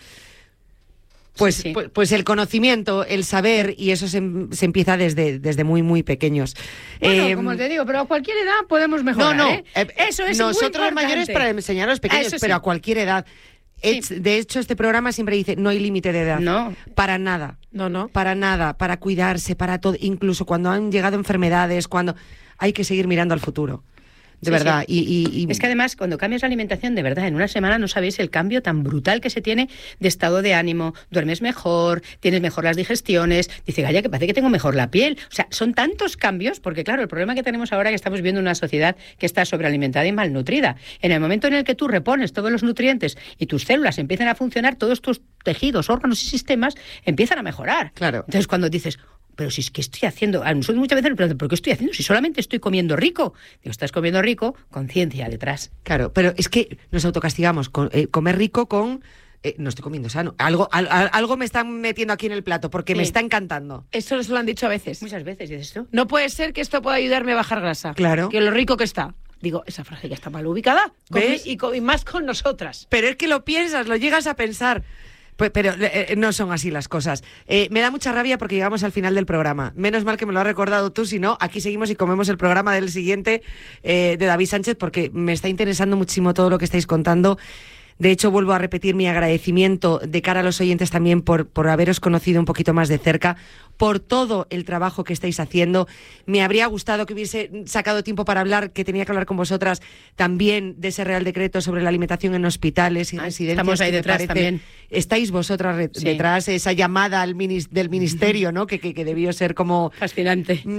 S: Pues el conocimiento, el saber, y eso se empieza desde muy, muy pequeños.
T: Bueno, como te digo, pero a cualquier edad podemos mejorar. Eso es
S: nosotros
T: muy
S: los mayores para enseñar a los pequeños, pero a cualquier edad. De hecho, este programa siempre dice, no hay límite de edad.
T: No.
S: Para nada. No. Para nada. Para cuidarse, para todo. Incluso cuando han llegado enfermedades, cuando hay que seguir mirando al futuro. De verdad.
T: Sí.
S: Y
T: es que además, cuando cambias la alimentación, de verdad, en una semana no sabéis el cambio tan brutal que se tiene de estado de ánimo. Duermes mejor, tienes mejor las digestiones. Dice Gaia que parece que tengo mejor la piel. O sea, son tantos cambios, porque claro, el problema que tenemos ahora es que estamos viendo una sociedad que está sobrealimentada y malnutrida. En el momento en el que tú repones todos los nutrientes y tus células empiezan a funcionar, todos tus tejidos, órganos y sistemas empiezan a mejorar.
S: Claro.
T: Entonces, cuando dices... pero si es que estoy haciendo, a nosotros muchas veces nos preguntan, ¿pero qué estoy haciendo? Si solamente estoy comiendo rico. Digo, estás comiendo rico, conciencia detrás.
S: Claro, pero es que nos autocastigamos. Comer rico con... no estoy comiendo sano. Algo me están metiendo aquí en el plato porque me está encantando.
U: Eso nos lo han dicho a veces.
T: Muchas veces, ¿dices tú?
U: No puede ser que esto pueda ayudarme a bajar grasa.
S: Claro.
U: Que lo rico que está. Digo, esa frase ya está mal ubicada.
S: ¿Ves?
U: Y más con nosotras.
S: Pero es que lo piensas, lo llegas a pensar. Pero no son así las cosas. Me da mucha rabia porque llegamos al final del programa. Menos mal que me lo has recordado tú, si no, aquí seguimos y comemos el programa del siguiente de David Sánchez, porque me está interesando muchísimo todo lo que estáis contando. De hecho, vuelvo a repetir mi agradecimiento de cara a los oyentes también por haberos conocido un poquito más de cerca, por todo el trabajo que estáis haciendo. Me habría gustado que hubiese sacado tiempo para hablar, que tenía que hablar con vosotras también de ese Real Decreto sobre la alimentación en hospitales y residencias.
T: Estamos ahí detrás también.
S: Estáis vosotras detrás, esa llamada del ministerio, ¿no? Que debió ser como...
T: fascinante.